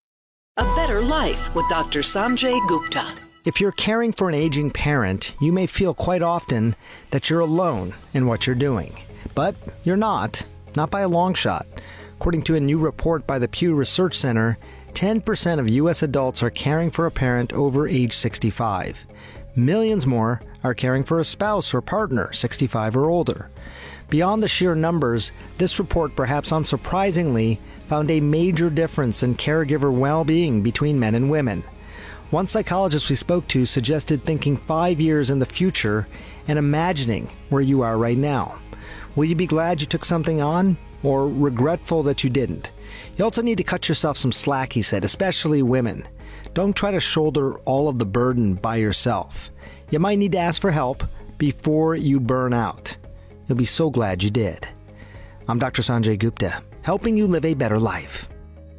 A Better Life with Doctor Sanjay Gupta. If you're caring for an aging parent, you may feel quite often that you're alone in what you're doing. But you're not, not by a long shot. According to a new report by the Pew Research Center, ten percent of U S adults are caring for a parent over age sixty-five. Millions more are caring for a spouse or partner sixty-five or older. Beyond the sheer numbers, this report, perhaps unsurprisingly, found a major difference in caregiver well-being between men and women. One psychologist we spoke to suggested thinking five years in the future and imagining where you are right now. Will you be glad you took something on, or regretful that you didn't? You also need to cut yourself some slack, he said, especially women. Don't try to shoulder all of the burden by yourself. You might need to ask for help before you burn out. You'll be so glad you did. I'm Doctor Sanjay Gupta, helping you live a better life.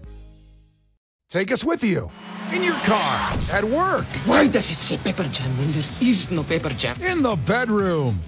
Take us with you. In your car, at work. Why does it say Pepper Jam when there is no Pepper Jam? In the bedroom.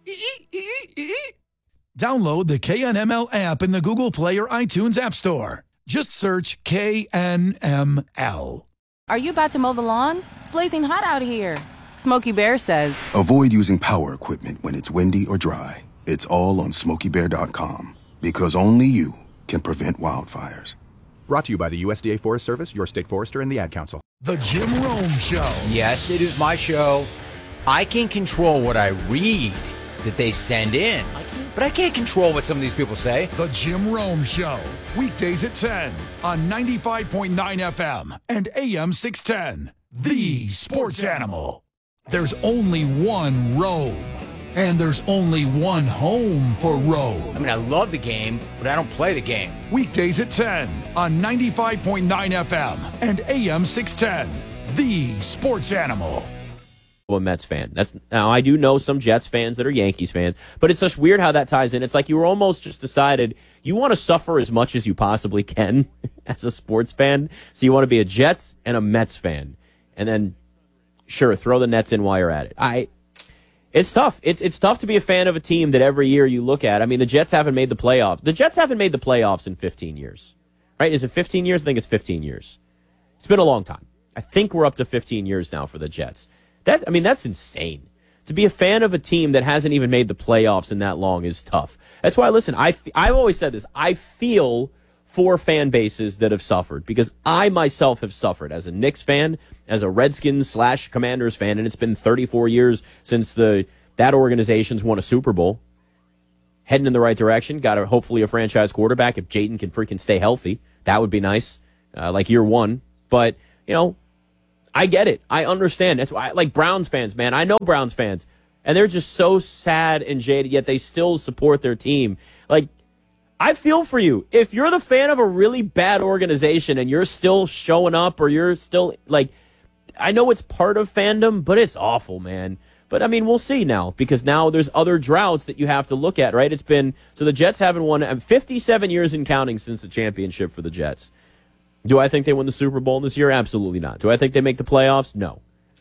Download the K N M L app in the Google Play or iTunes App Store. Just search K N M L. Are you about to mow the lawn? It's blazing hot out here. Smokey Bear says, avoid using power equipment when it's windy or dry. It's all on smokey bear dot com, because only you can prevent wildfires. Brought to you by the U S D A Forest Service, your state forester, and the Ad Council. The Jim Rome Show. Yes, it is my show. I can control what I read that they send in, but I can't control what some of these people say. The Jim Rome Show. Weekdays at ten on ninety-five point nine F M and A M six ten. The Sports Animal. There's only one Rome, and there's only one home for Rome. I mean, I love the game, but I don't play the game. Weekdays at ten on ninety-five point nine F M and A M six ten. The Sports Animal. A Mets fan. That's now I do know some Jets fans that are Yankees fans, but it's just weird how that ties in. It's like you were almost just decided you want to suffer as much as you possibly can as a sports fan. So you want to be a Jets and a Mets fan, and then sure throw the Nets in while you're at it. I. It's tough. It's it's tough to be a fan of a team that every year you look at. I mean, the Jets haven't made the playoffs. The Jets haven't made the playoffs in fifteen years, right? Is it fifteen years? I think it's fifteen years. It's been a long time. I think we're up to fifteen years now for the Jets. That, I mean, that's insane. To be a fan of a team that hasn't even made the playoffs in that long is tough. That's why, listen, I, I've always said this. I feel for fan bases that have suffered, because I myself have suffered as a Knicks fan, as a Redskins slash Commanders fan, and it's been thirty-four years since the that organization's won a Super Bowl. Heading in the right direction. Got a, hopefully a franchise quarterback. If Jayden can freaking stay healthy, that would be nice, uh, like year one. But, you know, I get it. I understand. That's why I like Browns fans, man. I know Browns fans, and they're just so sad and jaded, yet they still support their team. Like, I feel for you. If you're the fan of a really bad organization and you're still showing up, or you're still, like, I know it's part of fandom, but it's awful, man. But, I mean, we'll see now, because now there's other droughts that you have to look at, right? It's been, so the Jets haven't won fifty-seven years and counting since the championship for the Jets. Do I think they win the Super Bowl this year? Absolutely not. Do I think they make the playoffs? No.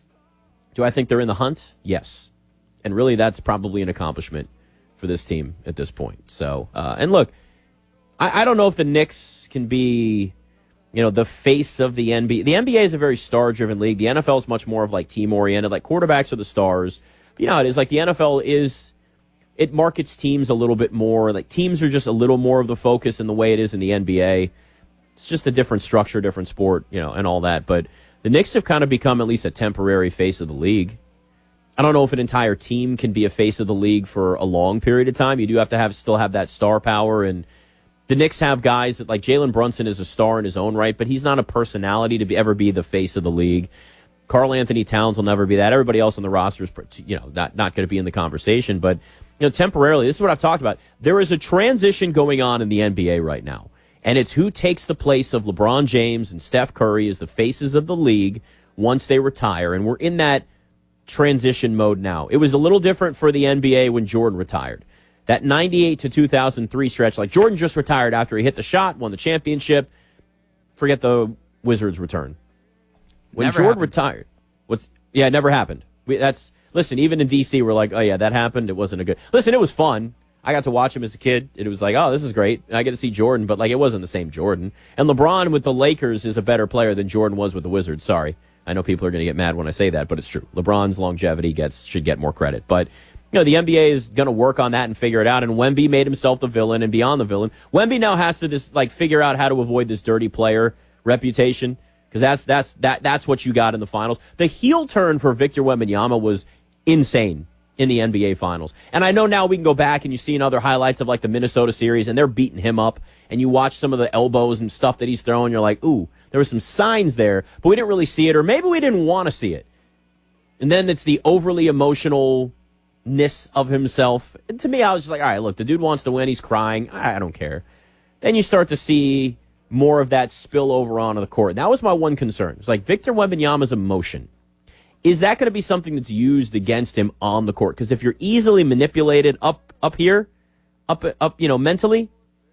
Do I think they're in the hunt? Yes. And really, that's probably an accomplishment for this team at this point. So, uh, and look, I, I don't know if the Knicks can be, you know, the face of the N B A. The N B A is a very star-driven league. The N F L is much more of, like, team-oriented. Like, quarterbacks are the stars. But, you know, it is like the N F L is, it markets teams a little bit more. Like, teams are just a little more of the focus in the way it is in the N B A. It's just a different structure, different sport, you know, and all that. But the Knicks have kind of become at least a temporary face of the league. I don't know if an entire team can be a face of the league for a long period of time. You do have to have still have that star power, and the Knicks have guys that, like, Jalen Brunson is a star in his own right, but he's not a personality to be, ever be the face of the league. Karl Anthony Towns will never be that. Everybody else on the roster is, you know, not, not going to be in the conversation. But, you know, temporarily, this is what I've talked about. There is a transition going on in the N B A right now, and it's who takes the place of LeBron James and Steph Curry as the faces of the league once they retire, and we're in that transition mode now. It was a little different for the N B A when Jordan retired. That ninety-eight to two thousand three stretch, like Jordan just retired after he hit the shot, won the championship. Forget the Wizards' return. When Never Jordan happened. retired, what's yeah, it never happened. We, that's listen. Even in D C, we're like, oh yeah, that happened. It wasn't a good. Listen, it was fun. I got to watch him as a kid. It was like, oh, this is great. I get to see Jordan, but like it wasn't the same Jordan. And LeBron with the Lakers is a better player than Jordan was with the Wizards. Sorry, I know people are going to get mad when I say that, but it's true. LeBron's longevity gets should get more credit, but. You know, the N B A is going to work on that and figure it out, and Wemby made himself the villain and beyond the villain. Wemby now has to just, like, figure out how to avoid this dirty player reputation, because that's that's that that's what you got in the finals. The heel turn for Victor Wembanyama was insane in the N B A finals. And I know now we can go back and you see in other highlights of, like, the Minnesota series, and they're beating him up, and you watch some of the elbows and stuff that he's throwing, you're like, ooh, there were some signs there, but we didn't really see it, or maybe we didn't want to see it. And then it's the overly emotional ness of himself. And to me, I was just like, all right, look, the dude wants to win. He's crying. I, I don't care. Then you start to see more of that spill over onto the court. And that was my one concern. It's like Victor Wembanyama's emotion. Is that going to be something that's used against him on the court? Because if you're easily manipulated up up here, up up, you know, mentally,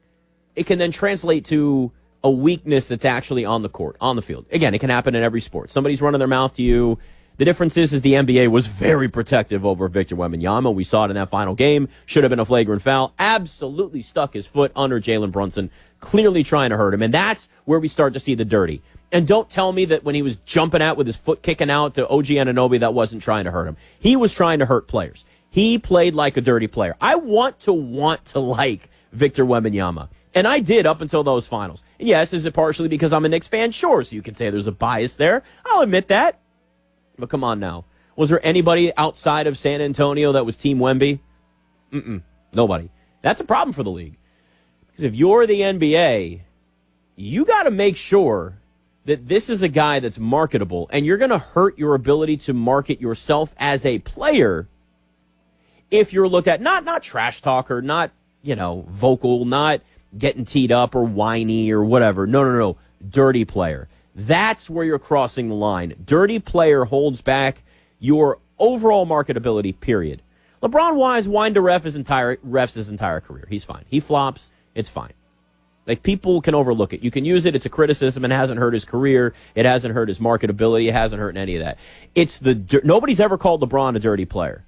it can then translate to a weakness that's actually on the court, on the field. Again, it can happen in every sport. Somebody's running their mouth to you. The difference is, is the N B A was very protective over Victor Wembanyama. We saw it in that final game. Should have been a flagrant foul. Absolutely stuck his foot under Jalen Brunson, clearly trying to hurt him. And that's where we start to see the dirty. And don't tell me that when he was jumping out with his foot kicking out to O G Anunoby, that wasn't trying to hurt him. He was trying to hurt players. He played like a dirty player. I want to want to like Victor Wembanyama. And I did up until those finals. And yes, is it partially because I'm a Knicks fan? Sure, so you can say there's a bias there. I'll admit that. But come on now. Was there anybody outside of San Antonio that was Team Wemby? Mm-mm. Nobody. That's a problem for the league. Because if you're the N B A, you got to make sure that this is a guy that's marketable, and you're going to hurt your ability to market yourself as a player if you're looked at, not not trash talker, not, you know, vocal, not getting teed up or whiny or whatever. No, no, no. Dirty player. That's where you're crossing the line. Dirty player holds back your overall marketability, period. LeBron Wise whined to ref his entire, refs his entire career. He's fine. He flops. It's fine. Like, people can overlook it. You can use it. It's a criticism, and it hasn't hurt his career. It hasn't hurt his marketability. It hasn't hurt any of that. It's the nobody's ever called LeBron a dirty player.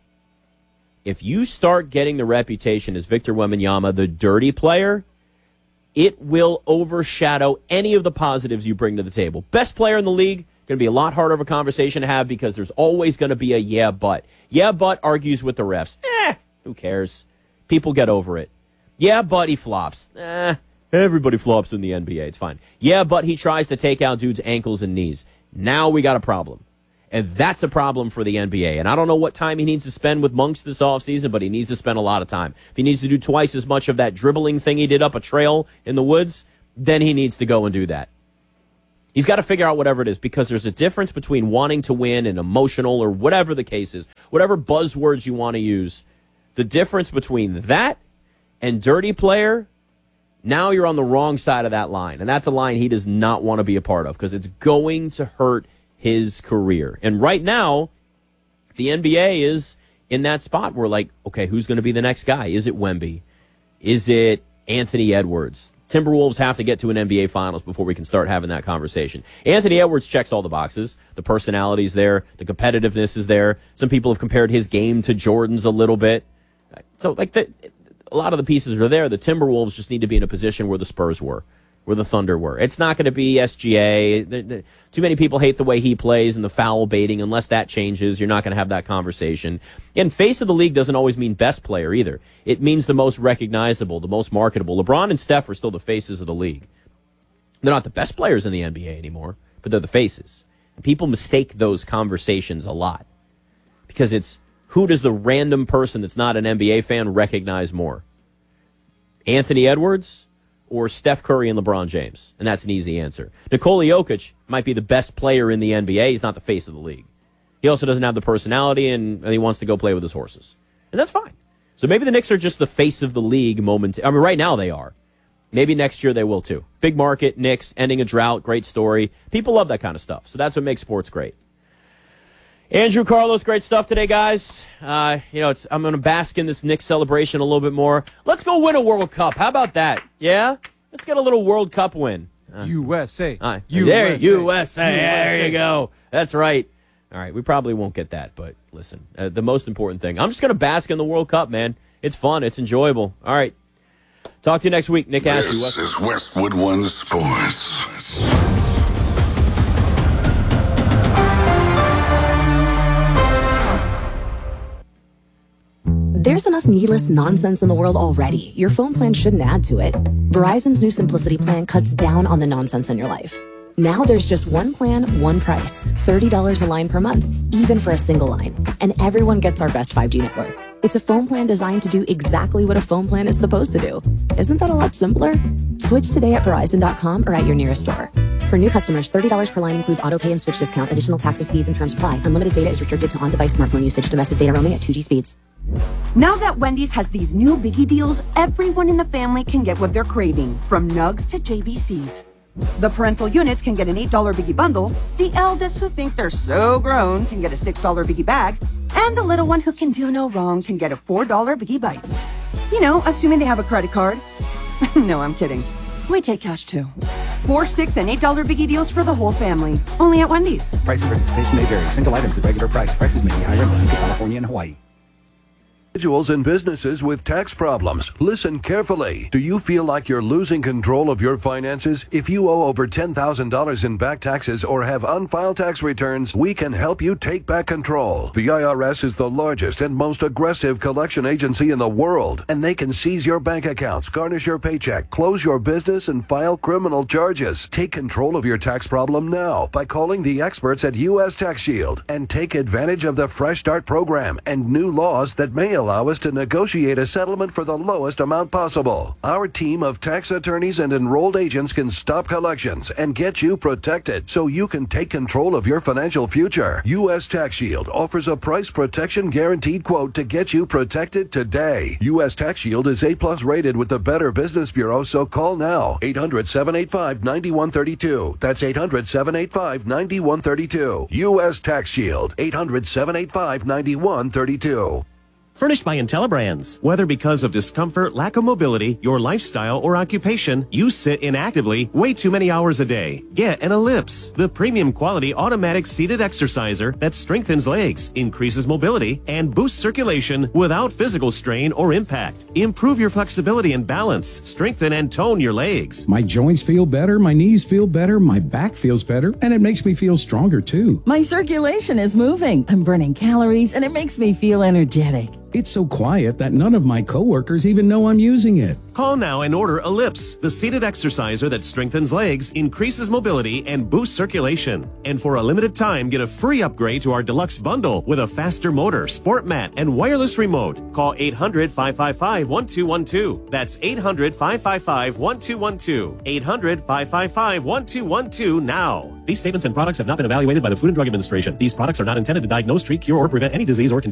If you start getting the reputation as Victor Wembanyama, the dirty player, it will overshadow any of the positives you bring to the table. Best player in the league, going to be a lot harder of a conversation to have because there's always going to be a yeah, but. Yeah, but argues with the refs. Eh, who cares? People get over it. Yeah, but he flops. Eh, Everybody flops in the N B A. It's fine. Yeah, but he tries to take out dudes' ankles and knees. Now we got a problem. And that's a problem for the N B A. And I don't know what time he needs to spend with Monks this offseason, but he needs to spend a lot of time. If he needs to do twice as much of that dribbling thing he did up a trail in the woods, then he needs to go and do that. He's got to figure out whatever it is, because there's a difference between wanting to win and emotional or whatever the case is, whatever buzzwords you want to use. The difference between that and dirty player, now you're on the wrong side of that line. And that's a line he does not want to be a part of, because it's going to hurt his career. And right now, the N B A is in that spot where, like, okay, who's going to be the next guy? Is it Wemby? Is it Anthony Edwards? Timberwolves have to get to an N B A Finals before we can start having that conversation. Anthony Edwards checks all the boxes. The personality's there. The competitiveness is there. Some people have compared his game to Jordan's a little bit. So, like, the, a lot of the pieces are there. The Timberwolves just need to be in a position where the Spurs were, where the Thunder were. It's not going to be S G A. The, the, too many people hate the way he plays and the foul baiting. Unless that changes, you're not going to have that conversation. And face of the league doesn't always mean best player either. It means the most recognizable, the most marketable. LeBron and Steph are still the faces of the league. They're not the best players in the N B A anymore, but they're the faces. And people mistake those conversations a lot, because it's, who does the random person that's not an N B A fan recognize more? Anthony Edwards or Steph Curry and LeBron James? And that's an easy answer. Nikola Jokic might be the best player in the N B A. He's not the face of the league. He also doesn't have the personality, and, and he wants to go play with his horses. And that's fine. So maybe the Knicks are just the face of the league moment. I mean, right now they are. Maybe next year they will too. Big market, Knicks, ending a drought, great story. People love that kind of stuff. So that's what makes sports great. Andrew, Carlos, great stuff today, guys. Uh, you know, it's, I'm going to bask in this Knicks celebration a little bit more. Let's go win a World Cup. How about that? Yeah? Let's get a little World Cup win. Uh, U S A. Uh, U S A. There, U S A. There you go. That's right. All right, we probably won't get that, but listen, uh, the most important thing, I'm just going to bask in the World Cup, man. It's fun. It's enjoyable. All right. Talk to you next week. Nick Ashley. This is Westwood One Sports. There's enough needless nonsense in the world already. Your phone plan shouldn't add to it. Verizon's new Simplicity plan cuts down on the nonsense in your life. Now there's just one plan, one price. thirty dollars a line per month, even for a single line. And everyone gets our best five G network. It's a phone plan designed to do exactly what a phone plan is supposed to do. Isn't that a lot simpler? Switch today at Verizon dot com or at your nearest store. For new customers, thirty dollars per line includes auto pay and switch discount. Additional taxes, fees, and terms apply. Unlimited data is restricted to on-device smartphone usage. Domestic data roaming at two G speeds. Now that Wendy's has these new biggie deals, everyone in the family can get what they're craving, from nugs to J B Cs. The parental units can get an eight dollar biggie bundle, the eldest who think they're so grown can get a six dollar biggie bag, and the little one who can do no wrong can get a four dollar biggie bites. You know, assuming they have a credit card. No, I'm kidding. We take cash too. Four, six, and eight dollar biggie deals for the whole family. Only at Wendy's. Price of participation may vary. Single items at regular price. Prices may be higher in Alaska, California, and Hawaii. Individuals and businesses with tax problems, listen carefully. Do you feel like you're losing control of your finances? If you owe over ten thousand dollars in back taxes or have unfiled tax returns, we can help you take back control. The I R S is the largest and most aggressive collection agency in the world, and they can seize your bank accounts, garnish your paycheck, close your business, and file criminal charges. Take control of your tax problem now by calling the experts at U S Tax Shield and take advantage of the Fresh Start program and new laws that may allow us to negotiate a settlement for the lowest amount possible. Our team of tax attorneys and enrolled agents can stop collections and get you protected so you can take control of your financial future. U S Tax Shield offers a price protection guaranteed quote to get you protected today. U S Tax Shield is A plus rated with the Better Business Bureau, so call now. eight hundred, seven eight five, nine one three two. That's eight hundred, seven eight five, nine one three two. U S Tax Shield. eight hundred, seven eight five, nine one three two. Furnished by IntelliBrands. Whether because of discomfort, lack of mobility, your lifestyle, or occupation, you sit inactively way too many hours a day. Get an Ellipse, the premium quality automatic seated exerciser that strengthens legs, increases mobility, and boosts circulation without physical strain or impact. Improve your flexibility and balance, strengthen and tone your legs. My joints feel better, my knees feel better, my back feels better, and it makes me feel stronger too. My circulation is moving. I'm burning calories, and it makes me feel energetic. It's so quiet that none of my coworkers even know I'm using it. Call now and order Ellipse, the seated exerciser that strengthens legs, increases mobility, and boosts circulation. And for a limited time, get a free upgrade to our deluxe bundle with a faster motor, sport mat, and wireless remote. Call eight hundred, five five five, one two one two. That's eight hundred, five five five, one two one two. eight hundred, five five five, one two one two now. These statements and products have not been evaluated by the Food and Drug Administration. These products are not intended to diagnose, treat, cure, or prevent any disease or condition.